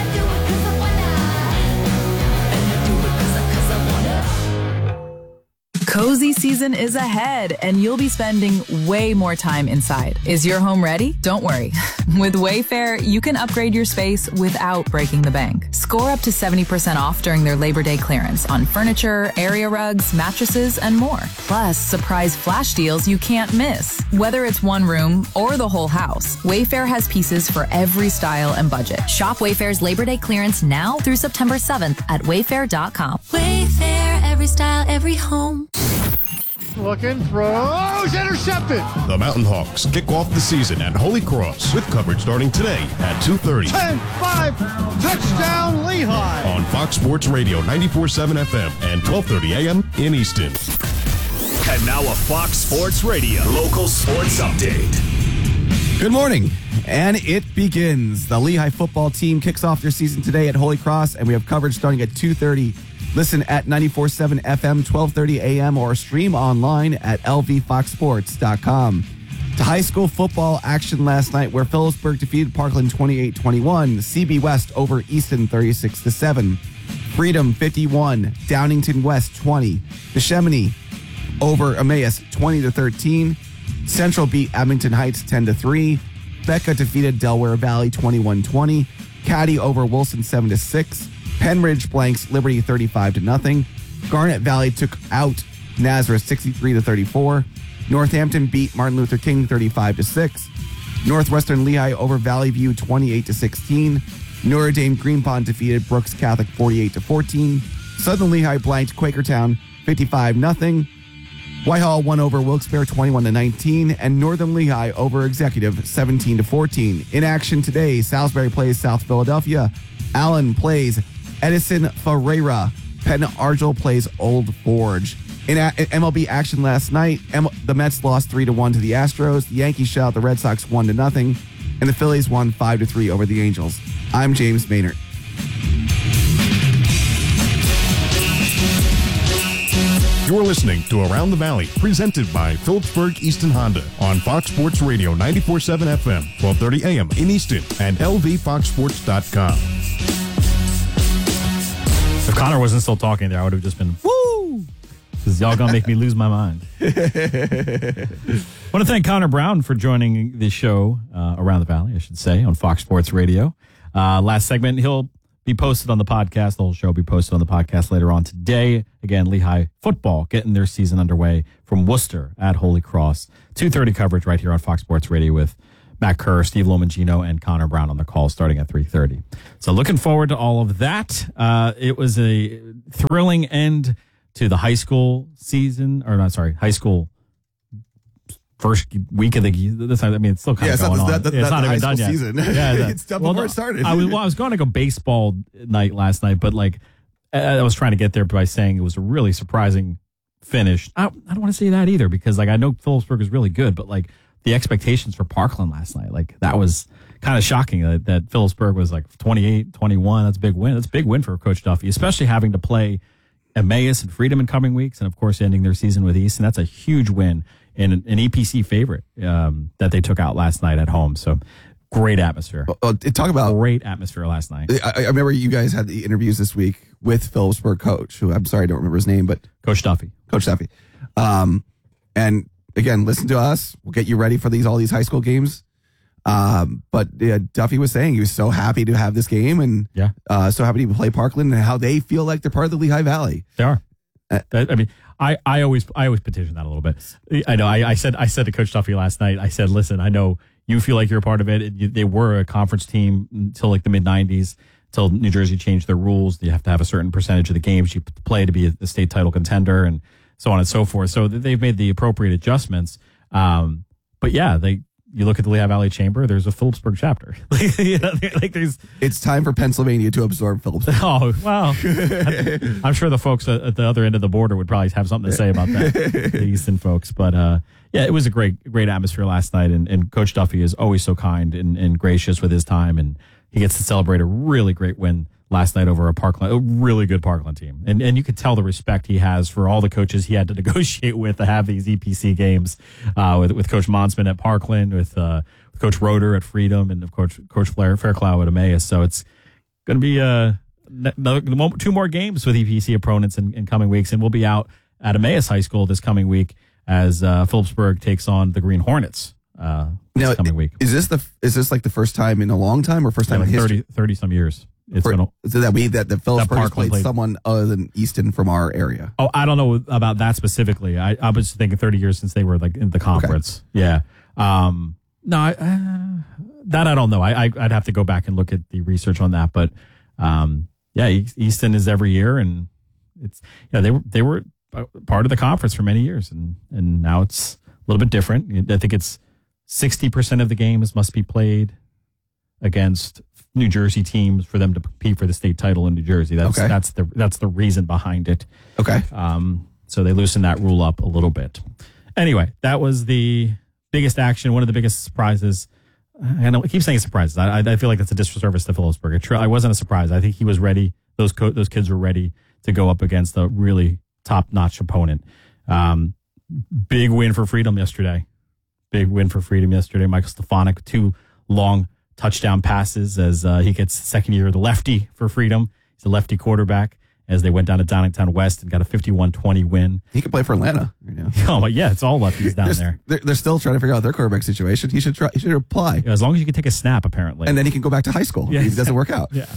Cozy season is ahead, and you'll be spending way more time inside. Is your home ready? Don't worry. With Wayfair, you can upgrade your space without breaking the bank. Score up to seventy percent off during their Labor Day clearance on furniture, area rugs, mattresses, and more. Plus, surprise flash deals you can't miss. Whether it's one room or the whole house, Wayfair has pieces for every style and budget. Shop Wayfair's Labor Day clearance now through September seventh at wayfair dot com. Wayfair, every style, every home. Looking, throws, intercepted. The Mountain Hawks kick off the season at Holy Cross with coverage starting today at two thirty. ten five, touchdown Lehigh. On Fox Sports Radio ninety-four point seven F M and twelve thirty A M in Easton. And now a Fox Sports Radio local sports update. Good morning, and it begins. The Lehigh football team kicks off their season today at Holy Cross, and we have coverage starting at two thirty. Listen at ninety-four point seven F M, twelve thirty A M, or stream online at l v fox sports dot com. To high school football action last night, where Phillipsburg defeated Parkland twenty-eight twenty-one, C B West over Easton thirty-six to seven, Freedom fifty-one, Downington West twenty, Neshaminy over Emmaus twenty to thirteen, Central beat Abington Heights ten to three, Becca defeated Delaware Valley twenty-one twenty, Caddy over Wilson seven to six, Penridge blanks Liberty thirty-five to nothing. Garnet Valley took out Nazareth sixty-three to thirty-four. Northampton beat Martin Luther King thirty-five to six. Northwestern Lehigh over Valley View twenty-eight to sixteen. Notre Dame Green Pond defeated Brooks Catholic forty-eight to fourteen. Southern Lehigh blanked Quakertown fifty-five nothing. Whitehall won over Wilkes-Barre twenty-one to nineteen, and Northern Lehigh over Executive seventeen to fourteen. In action today, Salisbury plays South Philadelphia. Allen plays Edison Ferreira. Penn Argyle plays Old Forge. In a- M L B action last night, M- the Mets lost three to one to the Astros. The Yankees shut out the Red Sox one to nothing, and the Phillies won five to three over the Angels. I'm James Maynard. You're listening to Around the Valley, presented by Phillipsburg Easton Honda on Fox Sports Radio ninety-four point seven F M, twelve thirty A M in Easton, and l v fox sports dot com. If Connor wasn't still talking there, I would have just been, woo! because y'all gonna make me lose my mind. Want to thank Connor Brown for joining the show uh, Around the Valley, I should say, on Fox Sports Radio. Uh, last segment, he'll be posted on the podcast. The whole show will be posted on the podcast later on today. Again, Lehigh football getting their season underway from Worcester at Holy Cross. two thirty coverage right here on Fox Sports Radio with Matt Kerr, Steve Lomagino, and Connor Brown on the call starting at three thirty. So looking forward to all of that. Uh, it was a thrilling end to the high school season, or not, sorry, high school first week of the this I mean it's still kind yeah, of going it's on. not, that, it's not not the even high done yet. Season. Yeah, that, it's done well, before no, it started. I was well, I was going to go baseball night last night, but like I was trying to get there by saying it was a really surprising finish. I, I don't want to say that either because like I know Phillipsburg is really good, but like the expectations for Parkland last night, like that was kind of shocking that, that Phillipsburg was like twenty-eight twenty-one. That's a big win. That's a big win for Coach Duffy, especially having to play Emmaus and Freedom in coming weeks, and of course ending their season with Easton. That's a huge win and an E P C favorite um, that they took out last night at home. So great atmosphere. Uh, talk about great atmosphere last night. I, I remember you guys had the interviews this week with Phillipsburg coach, who I'm sorry I don't remember his name, but Coach Duffy. Coach Duffy. Um, and again, listen to us. We'll get you ready for these all these high school games. Um, but yeah, Duffy was saying he was so happy to have this game and yeah, uh, so happy to play Parkland and how they feel like they're part of the Lehigh Valley. They are. Uh, I mean, I, I always I always petition that a little bit. I know. I, I said I said to Coach Duffy last night. I said, listen, I know you feel like you're a part of it. You, they were a conference team until like the mid nineties, until New Jersey changed their rules. You have to have a certain percentage of the games you play to be a, a state title contender, and so on and so forth. So they've made the appropriate adjustments. Um, but yeah, they. You look at the Lehigh Valley Chamber, there's a Phillipsburg chapter. you know, like there's, it's time for Pennsylvania to absorb Phillipsburg. Oh, well, I'm sure the folks at the other end of the border would probably have something to say about that, the Easton folks. But uh, yeah, it was a great, great atmosphere last night. And, and Coach Duffy is always so kind and, and gracious with his time. And he gets to celebrate a really great win last night over a Parkland, a really good Parkland team. And and you could tell the respect he has for all the coaches he had to negotiate with to have these E P C games, uh, with, with Coach Monsman at Parkland, with, uh, with Coach Roeder at Freedom, and of course, Coach Flair, Fairclough at Emmaus. So it's going to be uh, two more games with E P C opponents in, in coming weeks. And we'll be out at Emmaus High School this coming week as uh, Phillipsburg takes on the Green Hornets uh, this now, coming week. Is this the is this like the first time in a long time or first time yeah, like in history? thirty, thirty some years. It's For, been a, so that means that the Phillipsburg has played, played someone other than Easton from our area. Oh, I don't know about that specifically. I, I was thinking thirty years since they were like in the conference. Okay. Yeah. Um, no, I, uh, that I don't know. I, I I'd have to go back and look at the research on that. But um, yeah, Easton is every year, and it's yeah they were they were part of the conference for many years, and and now it's a little bit different. I think it's sixty percent of the games must be played against New Jersey teams for them to compete for the state title in New Jersey. That's okay. that's the that's the reason behind it. Okay. Um, so they loosened that rule up a little bit. Anyway, that was the biggest action, one of the biggest surprises. I know I keep saying surprises. I, I feel like that's a disservice to Phillipsburg. It, I wasn't a surprise. I think he was ready. Those co- those kids were ready to go up against a really top-notch opponent. Um, big win for Freedom yesterday. Big win for Freedom yesterday. Michael Stefanik, two long touchdown passes as uh, he gets second year the lefty for Freedom. He's a lefty quarterback as they went down to Downingtown West and got a fifty-one twenty win. He could play for Atlanta. You know? Oh, my, yeah, it's all lefties down there. They're, they're still trying to figure out their quarterback situation. He should try. He should apply. Yeah, as long as you can take a snap, apparently. And then he can go back to high school yeah, if it doesn't work out. Yeah.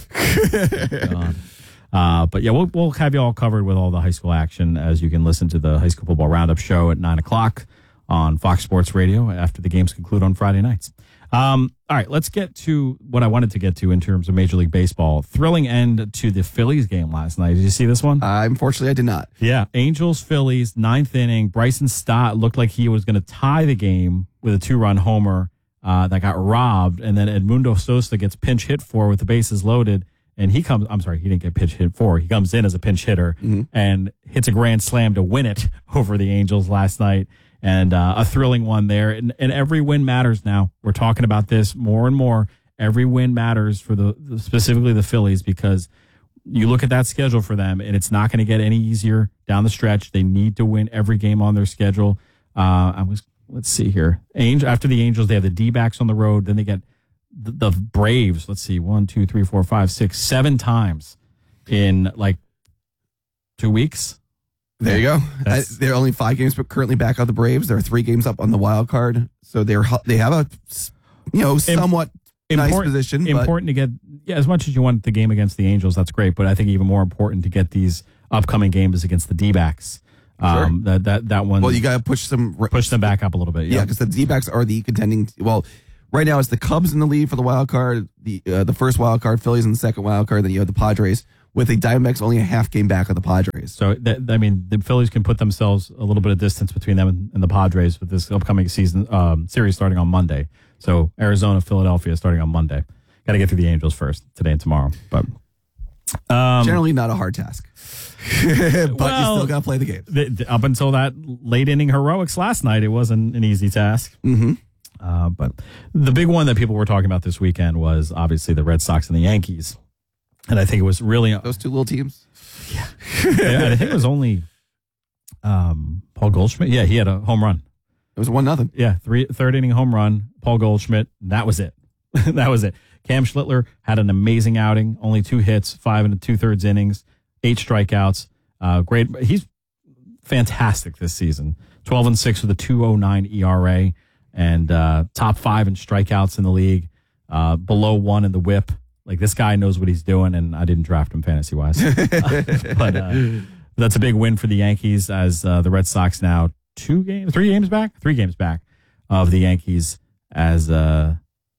uh, but yeah, we'll, we'll have you all covered with all the high school action as you can listen to the High School Football Roundup show at nine o'clock on Fox Sports Radio after the games conclude on Friday nights. Um, all right, let's get to what I wanted to get to in terms of Major League Baseball. Thrilling end to the Phillies game last night. Did you see this one? Uh, unfortunately, I did not. Yeah, Angels, Phillies, ninth inning. Bryson Stott looked like he was going to tie the game with a two-run homer uh, that got robbed, and then Edmundo Sosa gets pinch hit for with the bases loaded, and he comes, I'm sorry, he didn't get pinch hit for. He comes in as a pinch hitter mm-hmm. and hits a grand slam to win it over the Angels last night. And uh, a thrilling one there. And, and every win matters now. We're talking about this more and more. Every win matters for the specifically the Phillies because you look at that schedule for them, and it's not going to get any easier down the stretch. They need to win every game on their schedule. Uh, I was let's see here. Angel, after the Angels, they have the D-backs on the road. Then they get the, the Braves. Let's see, one, two, three, four, five, six, seven times in like two weeks. There you go. Uh, they're only five games, but currently back on the Braves. There are three games up on the wild card, so they're they have a you know somewhat nice important, position. Important to get yeah, as much as you want the game against the Angels, that's great. But I think even more important to get these upcoming games against the D-backs. Um, Sure. that that that one. Well, you got to push them push them back up a little bit. Yeah, because the D-backs are the contending. Well, right now it's the Cubs in the lead for the wild card. The uh, the first wild card, Phillies in the second wild card. Then you have the Padres with the Diamondbacks only a half game back of the Padres. So that, I mean, the Phillies can put themselves a little bit of distance between them and, and the Padres with this upcoming season um, series starting on Monday. So Arizona, Philadelphia starting on Monday. Got to get through the Angels first today and tomorrow, but um, generally not a hard task. but well, you still got to play the game. The, the, up until that late inning heroics last night, it wasn't an easy task. Mm-hmm. Uh, but the big one that people were talking about this weekend was obviously the Red Sox and the Yankees. And I think it was really those two little teams. Yeah, yeah I think it was only um, Paul Goldschmidt. Yeah, he had a home run. It was one nothing. Yeah, three third inning home run. Paul Goldschmidt. That was it. that was it. Cam Schlittler had an amazing outing. Only two hits, five and two thirds innings, eight strikeouts. Uh, great. He's fantastic this season. Twelve and six with a two oh nine E R A and uh, top five in strikeouts in the league. Uh, below one in the WHIP. Like, this guy knows what he's doing, and I didn't draft him fantasy-wise. but uh, that's a big win for the Yankees as uh, the Red Sox now two games, three games back? Three games back of the Yankees as uh,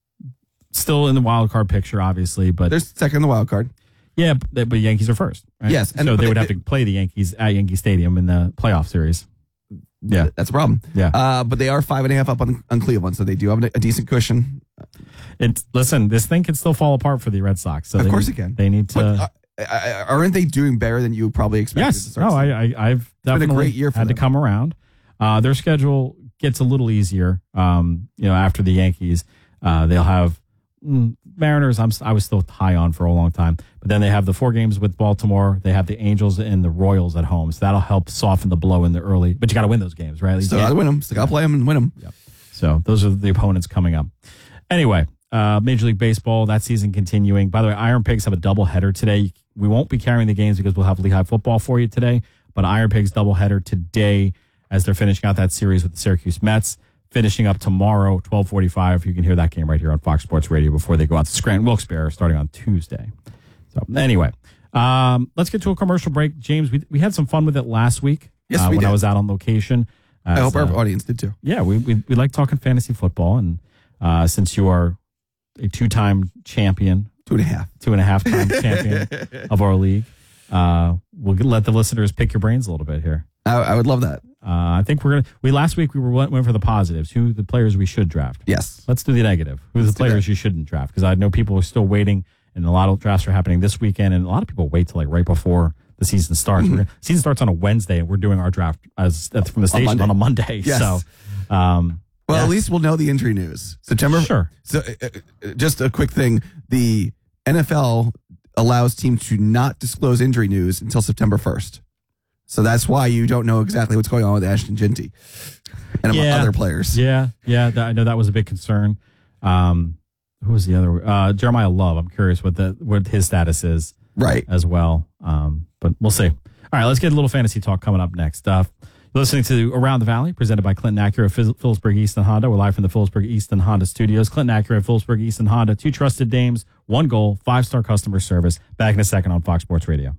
still in the wild card picture, obviously. But they're second in the wild card. Yeah, but, but Yankees are first. Right? Yes. And so they would have to play the Yankees at Yankee Stadium in the playoff series. Yeah. That's a problem. Yeah. Uh, but they are five and a half up on, on Cleveland, so they do have a, a decent cushion. It's listen, this thing can still fall apart for the Red Sox. So of they, course it can. They need to. But, uh, aren't they doing better than you probably expected? Yes. No, I, I, I've been a definitely great year for had them. to come around. Uh, their schedule gets a little easier. Um, you know, after the Yankees, uh, they'll have mm, Mariners. I'm I was still high on for a long time, but then they have the four games with Baltimore. They have the Angels and the Royals at home, so that'll help soften the blow in the early. But you got to win those games, right? You Still can't- got to win them. Still got to play them and win them. Yep. So those are the opponents coming up. Anyway, uh, Major League Baseball, that season continuing. By the way, Iron Pigs have a doubleheader today. We won't be carrying the games because we'll have Lehigh football for you today. But Iron Pigs doubleheader today as they're finishing out that series with the Syracuse Mets. Finishing up tomorrow, twelve forty-five. You can hear that game right here on Fox Sports Radio before they go out to Scranton Wilkes-Barre starting on Tuesday. So anyway, um, let's get to a commercial break. James, we we had some fun with it last week. Yes, uh, we when did. I was out on location. I hope As, our uh, audience did too. Yeah, we, we we like talking fantasy football, and uh, since you are a two-time champion, two and a half, two and a half time champion of our league, uh, we'll let the listeners pick your brains a little bit here. I, I would love that. Uh, I think we're gonna. We last week we were went, went for the positives. Who the players we should draft? Yes. Let's do the negative. Who's Let's the do players that. you shouldn't draft? Because I know people are still waiting, and a lot of drafts are happening this weekend, and a lot of people wait till like right before the season starts. Mm-hmm. We're gonna, season starts on a Wednesday, and we're doing our draft as uh, from the station Monday. on a Monday. Yes. So, um, Well, yeah. at least we'll know the injury news. September. Sure. So, uh, uh, just a quick thing: the N F L allows teams to not disclose injury news until September first. So that's why you don't know exactly what's going on with Ashton Ginty and Yeah. other players. Yeah, yeah, that, I know that was a big concern. Um, who was the other? Uh, Jeremiah Love. I'm curious what the what his status is, right, as well. Um, but we'll see. All right, let's get a little fantasy talk coming up next. Uh, you're listening to Around the Valley, presented by Clinton Acura, Phil- Phillipsburg Easton Honda. We're live from the Phillipsburg Easton Honda studios. Clinton Acura, Phillipsburg Easton Honda. Two trusted names, one goal, five star customer service. Back in a second on Fox Sports Radio.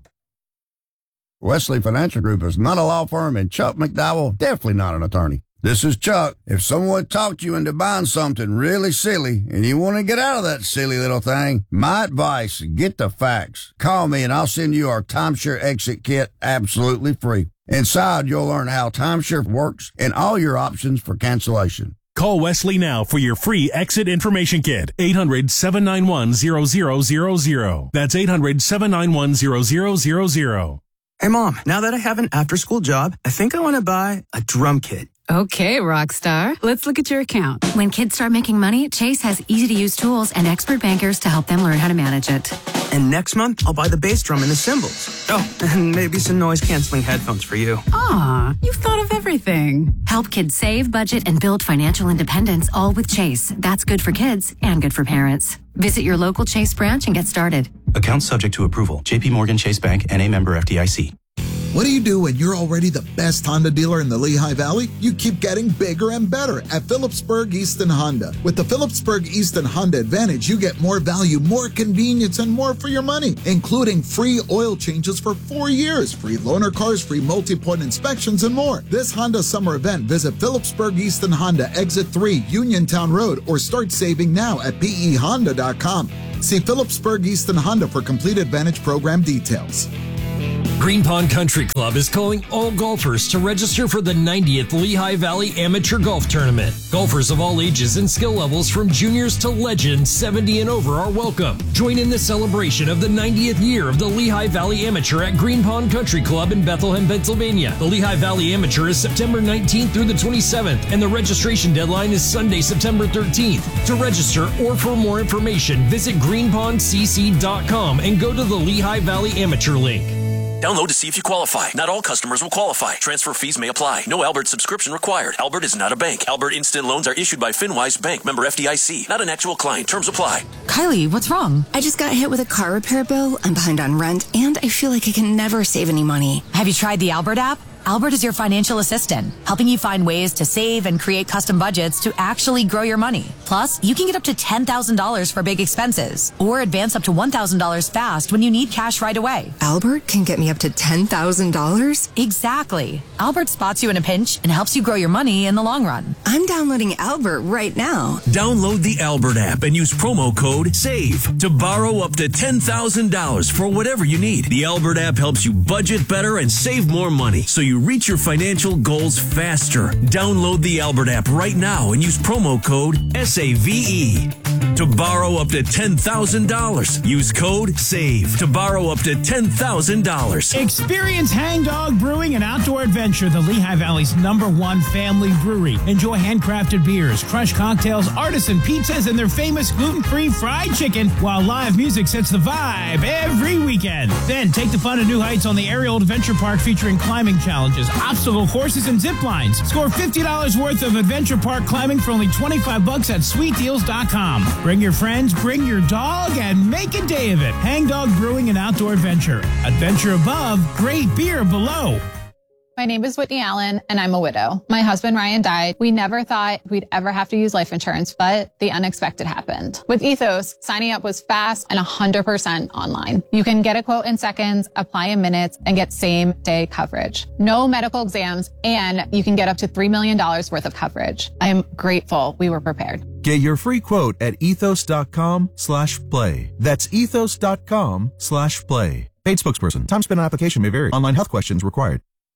Wesley Financial Group is not a law firm, and Chuck McDowell definitely not an attorney. This is Chuck. If someone talked you into buying something really silly and you want to get out of that silly little thing, my advice, get the facts. Call me and I'll send you our timeshare exit kit absolutely free. Inside, you'll learn how timeshare works and all your options for cancellation. Call Wesley now for your free exit information kit. eight hundred, seven nine one, zero zero zero zero. That's eight hundred, seven nine one, zero zero zero zero. Hey, Mom, now that I have an after-school job, I think I want to buy a drum kit. Okay, Rockstar. Let's look at your account. When kids start making money, Chase has easy-to-use tools and expert bankers to help them learn how to manage it. And next month, I'll buy the bass drum and the cymbals. Oh, and maybe some noise-canceling headphones for you. Aw, you've thought of everything. Help kids save, budget, and build financial independence, all with Chase. That's good for kids and good for parents. Visit your local Chase branch and get started. Account subject to approval. J P Morgan Chase Bank, N A member F D I C. What do you do when you're already the best Honda dealer in the Lehigh Valley? You keep getting bigger and better at Phillipsburg Easton Honda. With the Phillipsburg Easton Honda Advantage, you get more value, more convenience, and more for your money, including free oil changes for four years, free loaner cars, free multi-point inspections, and more. This Honda summer event, visit Phillipsburg Easton Honda, Exit three, Uniontown Road, or start saving now at P E Honda dot com. See Phillipsburg Easton Honda for complete Advantage program details. Green Pond Country Club is calling all golfers to register for the ninetieth Lehigh Valley Amateur Golf Tournament. Golfers of all ages and skill levels from juniors to legends, seventy and over are welcome. Join in the celebration of the ninetieth year of the Lehigh Valley Amateur at Green Pond Country Club in Bethlehem, Pennsylvania. The Lehigh Valley Amateur is September nineteenth through the twenty-seventh, and the registration deadline is Sunday, September thirteenth. To register or for more information, visit green pond c c dot com and go to the Lehigh Valley Amateur link. Download to see if you qualify. Not all customers will qualify. Transfer fees may apply. No Albert subscription required. Albert is not a bank. Albert Instant Loans are issued by FinWise Bank, member F D I C. Not an actual client. Terms apply. Kylie, what's wrong? I just got hit with a car repair bill. I'm behind on rent, and I feel like I can never save any money. Have you tried the Albert app? Albert is your financial assistant, helping you find ways to save and create custom budgets to actually grow your money. Plus, you can get up to ten thousand dollars for big expenses or advance up to one thousand dollars fast when you need cash right away. Albert can get me up to ten thousand dollars? Exactly. Albert spots you in a pinch and helps you grow your money in the long run. I'm downloading Albert right now. Download the Albert app and use promo code SAVE to borrow up to ten thousand dollars for whatever you need. The Albert app helps you budget better and save more money, so you reach your financial goals faster. Download the Albert app right now and use promo code S A V E to borrow up to ten thousand dollars. Use code SAVE to borrow up to ten thousand dollars. Experience Hang Dog Brewing and Outdoor Adventure, the Lehigh Valley's number one family brewery. Enjoy handcrafted beers, crushed cocktails, artisan pizzas, and their famous gluten-free fried chicken, while live music sets the vibe every weekend. Then take the fun to new heights on the Aerial Adventure Park, featuring climbing challenges, obstacle courses, and zip lines. Score fifty dollars worth of Adventure Park climbing for only twenty-five bucks at sweet deals dot com. Bring your friends, bring your dog, and make a day of it. Hang Dog Brewing and Outdoor Adventure. Adventure above, great beer below. My name is Whitney Allen, and I'm a widow. My husband, Ryan, died. We never thought we'd ever have to use life insurance, but the unexpected happened. With Ethos, signing up was fast and one hundred percent online. You can get a quote in seconds, apply in minutes, and get same-day coverage. No medical exams, and you can get up to three million dollars worth of coverage. I am grateful we were prepared. Get your free quote at ethos dot com slash play. That's ethos dot com slash play. Paid spokesperson. Time spent on application may vary. Online health questions required.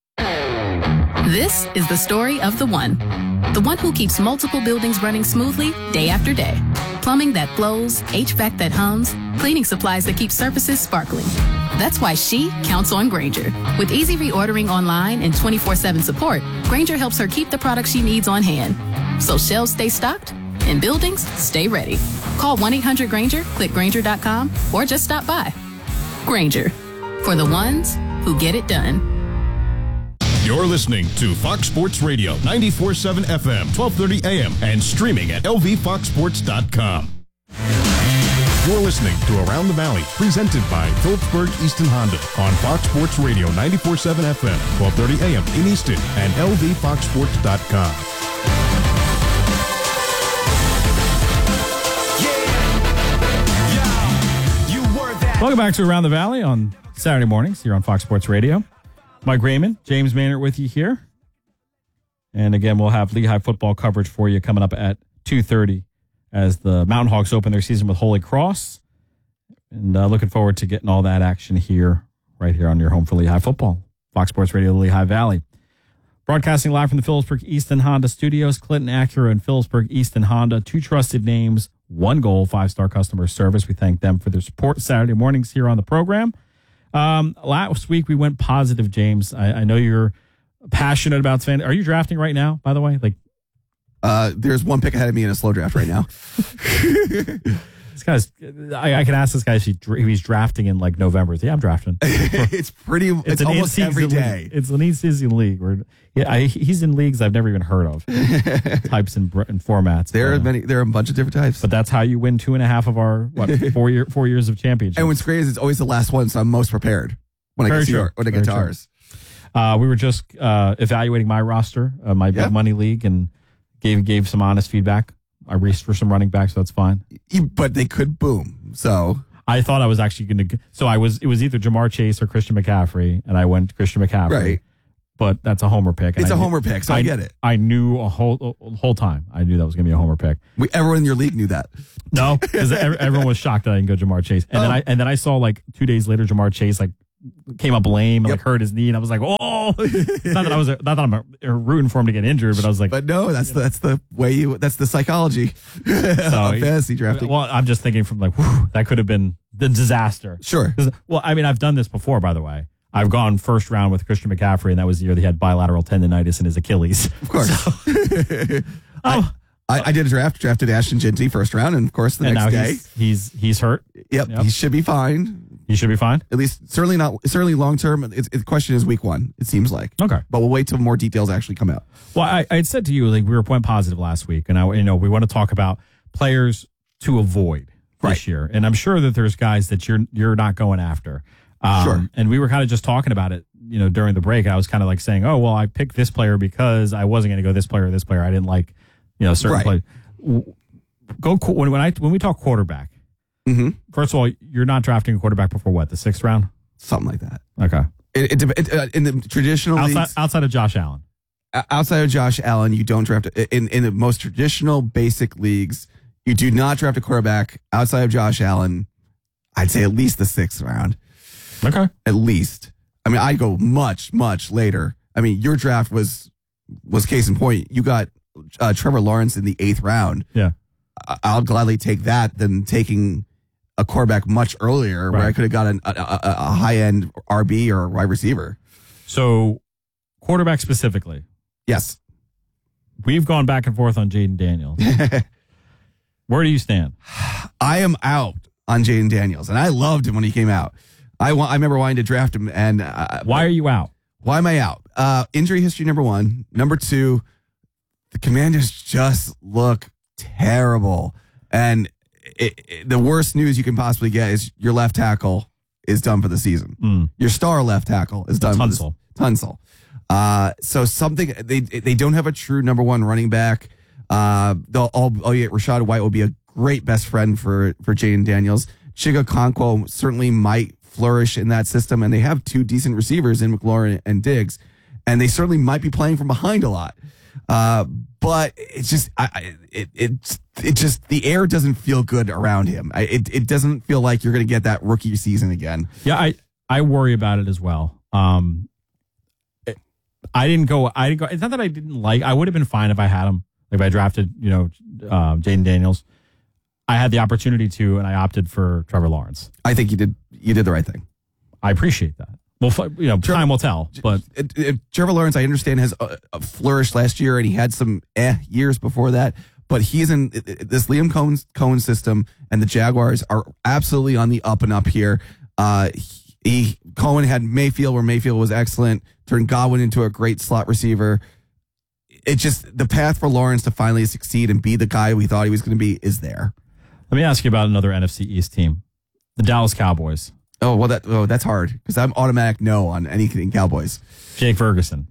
This is the story of the one. The one who keeps multiple buildings running smoothly day after day. Plumbing that flows, H V A C that hums, cleaning supplies that keep surfaces sparkling. That's why she counts on Grainger. With easy reordering online and twenty-four seven support, Grainger helps her keep the products she needs on hand. So shelves stay stocked and buildings stay ready. Call one eight hundred Grainger, click Grainger dot com, or just stop by. Grainger, for the ones who get it done. You're listening to Fox Sports Radio, ninety-four point seven F M, twelve thirty A M, and streaming at L V fox sports dot com. You're listening to Around the Valley, presented by Phillipsburg Easton Honda on Fox Sports Radio, ninety-four point seven F M, twelve thirty A M in Easton, and L V fox sports dot com. Welcome back to Around the Valley on Saturday mornings here on Fox Sports Radio. Mike Raymond, James Maynard with you here. And again, we'll have Lehigh football coverage for you coming up at two thirty as the Mountain Hawks open their season with Holy Cross. And uh, looking forward to getting all that action here, right here on your home for Lehigh football. Fox Sports Radio, Lehigh Valley. Broadcasting live from the Phillipsburg Easton Honda Studios, Clinton Acura and Phillipsburg Easton Honda, two trusted names, one goal, five-star customer service. We thank them for their support Saturday mornings here on the program. Um, last week we went positive, James. I, I know you're passionate about fan. Are you drafting right now, by the way? Like, uh, there's one pick ahead of me in a slow draft right now. This guy's, I, I can ask this guy if, he, if he's drafting in like November. Yeah, I'm drafting. it's pretty, it's, it's almost every day. League. It's an in-season league. Where, yeah, I, he's in leagues I've never even heard of. Types and, and formats. There but, are many, there are a bunch of different types. But that's how you win two and a half of our, what, four, year, four years of championships. And what's great is it's always the last one, so I'm most prepared when Very I get to, true. our, when I Very get to true. ours. Uh, we were just uh, evaluating my roster, uh, my Yeah. big money league, and gave gave some honest feedback. I reached for some running backs, so that's fine. You- But they could boom. So I thought I was actually going to. So I was. It was either Jamar Chase or Christian McCaffrey, and I went Christian McCaffrey. Right. But that's a homer pick. and It's I a knew- homer pick, so I get it. I knew a whole a whole time. I knew that was going to be a homer pick. we, everyone in your league knew that. No, because everyone was shocked that I didn't go Jamar Chase, and then Oh. I and then I saw like two days later Jamar Chase like came up lame and like hurt his knee, and I was like, oh, not that I was not that I'm uh, rooting for him to get injured, but I was like, But no, that's the, that's the way you. That's the psychology so, of fantasy drafting. Well, I'm just thinking from like whew, that could have been the disaster. Sure. 'Cause- Well, I mean, I've done this before, by the way. I've gone first round with Christian McCaffrey, and that was the year they had bilateral tendonitis in his Achilles. Of course. I, I, I did a draft, drafted Ashton Genty first round, and of course the and next now day, he's, he's he's hurt. yep, Yep. he should be fine. He should be fine. At least, certainly not, certainly long term. It's, the question is week one. It seems like. Okay. But we'll wait till more details actually come out. Well, I, I had said to you, like, we were point positive last week, and I, you know, we want to talk about players to avoid this Right. year, and I'm sure that there's guys that you're you're not going after. Um, Sure. And we were kind of just talking about it, you know, during the break. I was kind of like saying, oh, well, I picked this player because I wasn't going to go this player or this player. I didn't like, you know, certain Right. play. W- Go qu- when when I when we talk quarterback. Mm-hmm. First of all, you're not drafting a quarterback before what, the sixth round? Something like that. Okay. It, it, it, uh, in the traditional Outside, leagues, outside of Josh Allen. o- outside of Josh Allen, you don't draft in in the most traditional basic leagues. You do not draft a quarterback outside of Josh Allen. I'd say at least the sixth round. Okay. At least. I mean, I'd go much much later. I mean, your draft was was case in point. You got uh, Trevor Lawrence in the eighth round. Yeah. I- I'll gladly take that than taking a quarterback much earlier where Right. I could have got an, a, a, a high end R B or wide receiver. So, quarterback specifically. Yes. We've gone back and forth on Jaden Daniels. Where do you stand? I am out on Jaden Daniels, and I loved him when he came out. I wa- I remember wanting to draft him, and uh, Why are you out? why am I out? Uh, injury history, number one. Number two, the Commanders just look terrible, and it, it, the worst news you can possibly get is your left tackle is done for the season. Mm. Your star left tackle is done. Tunsil. For the, Tunsil. Uh, so something they they don't have a true number one running back. Uh, they'll all oh yeah, Rashad White will be a great best friend for for Jaden Daniels. Chiga Okonkwo certainly might flourish in that system, and they have two decent receivers in McLaurin and Diggs, and they certainly might be playing from behind a lot. Uh, but it's just I, I it it it just the air doesn't feel good around him. I, it it doesn't feel like you're going to get that rookie season again. Yeah, I, I worry about it as well. Um, it- I didn't go. I didn't go. It's not that I didn't like. I would have been fine if I had him. If I drafted, you know, uh, Jaden Daniels. I had the opportunity to, and I opted for Trevor Lawrence. I think you did you did the right thing. I appreciate that. Well, f- you know, time will tell. But It- it- Trevor Lawrence, I understand, has uh, uh, flourished last year, and he had some eh years before that. But he's in it- it- this Liam Cohen, Cohen system, and the Jaguars are absolutely on the up and up here. Uh, he Cohen had Mayfield, where Mayfield was excellent, turned Godwin into a great slot receiver. It just the path for Lawrence to finally succeed and be the guy we thought he was going to be is there. let me ask you about another N F C East team, the Dallas Cowboys. Oh well, that oh that's hard because I'm automatic no on anything Cowboys. Jake Ferguson.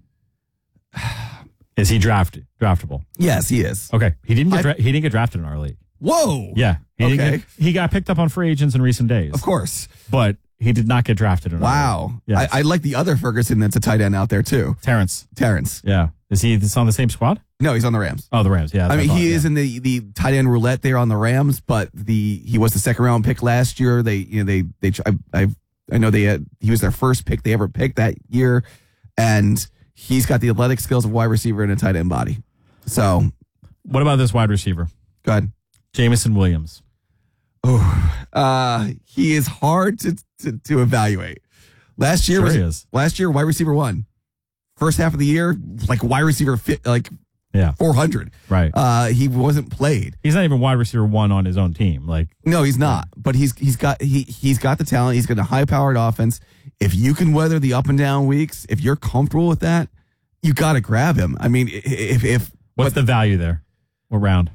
Is he drafted draftable? Yes, he is. Okay, he didn't get I- dra- he didn't get drafted in our league. Whoa. Yeah, he didn't Okay. get, he got picked up on free agents in recent days. Of course. But he did not get drafted in our Wow. league. Yes. I, I like the other Ferguson that's a tight end out there too. Terrence. Terrence. Yeah. Is he this on the same squad? No, he's on the Rams. Oh, the Rams. Yeah. I mean, thought, he yeah. is in the, the tight end roulette there on the Rams, but the he was the second round pick last year. They you know they they I I, I know they had, he was their first pick they ever picked that year, and he's got the athletic skills of wide receiver and a tight end body. So, what about this wide receiver? Go ahead. Jamison Williams. Oh, uh, he is hard to, to, to evaluate. Last year Sure was he is. last year wide receiver one. First half of the year, like wide receiver fit like Yeah. four hundred. Right. Uh, he wasn't played. He's not even wide receiver one on his own team. Like No, he's not. But he's he's got he he's got the talent. He's got a high powered offense. If you can weather the up and down weeks, if you're comfortable with that, you got to grab him. I mean, if if what's but, the value there? What round?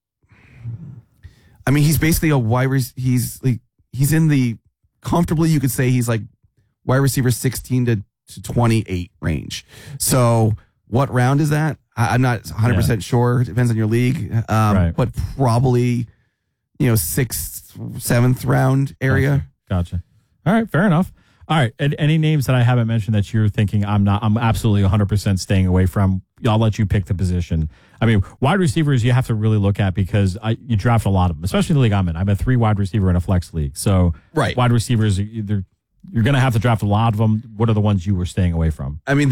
I mean, he's basically a wide. Res- he's like he's in the comfortably. You could say he's like wide receiver sixteen to to twenty-eight range. So what round is that? I, I'm not one hundred percent yeah. sure. It depends on your league. Um, right. But probably, you know, sixth, seventh round area. Gotcha. gotcha. All right. Fair enough. All right. And any names that I haven't mentioned that you're thinking I'm not, I'm absolutely one hundred percent staying away from? I'll let you pick the position. I mean, wide receivers you have to really look at because I, you draft a lot of them, especially in the league I'm in. I'm a three wide receiver in a flex league. So right. wide receivers, either you're going to have to draft a lot of them. What are the ones you were staying away from? I mean,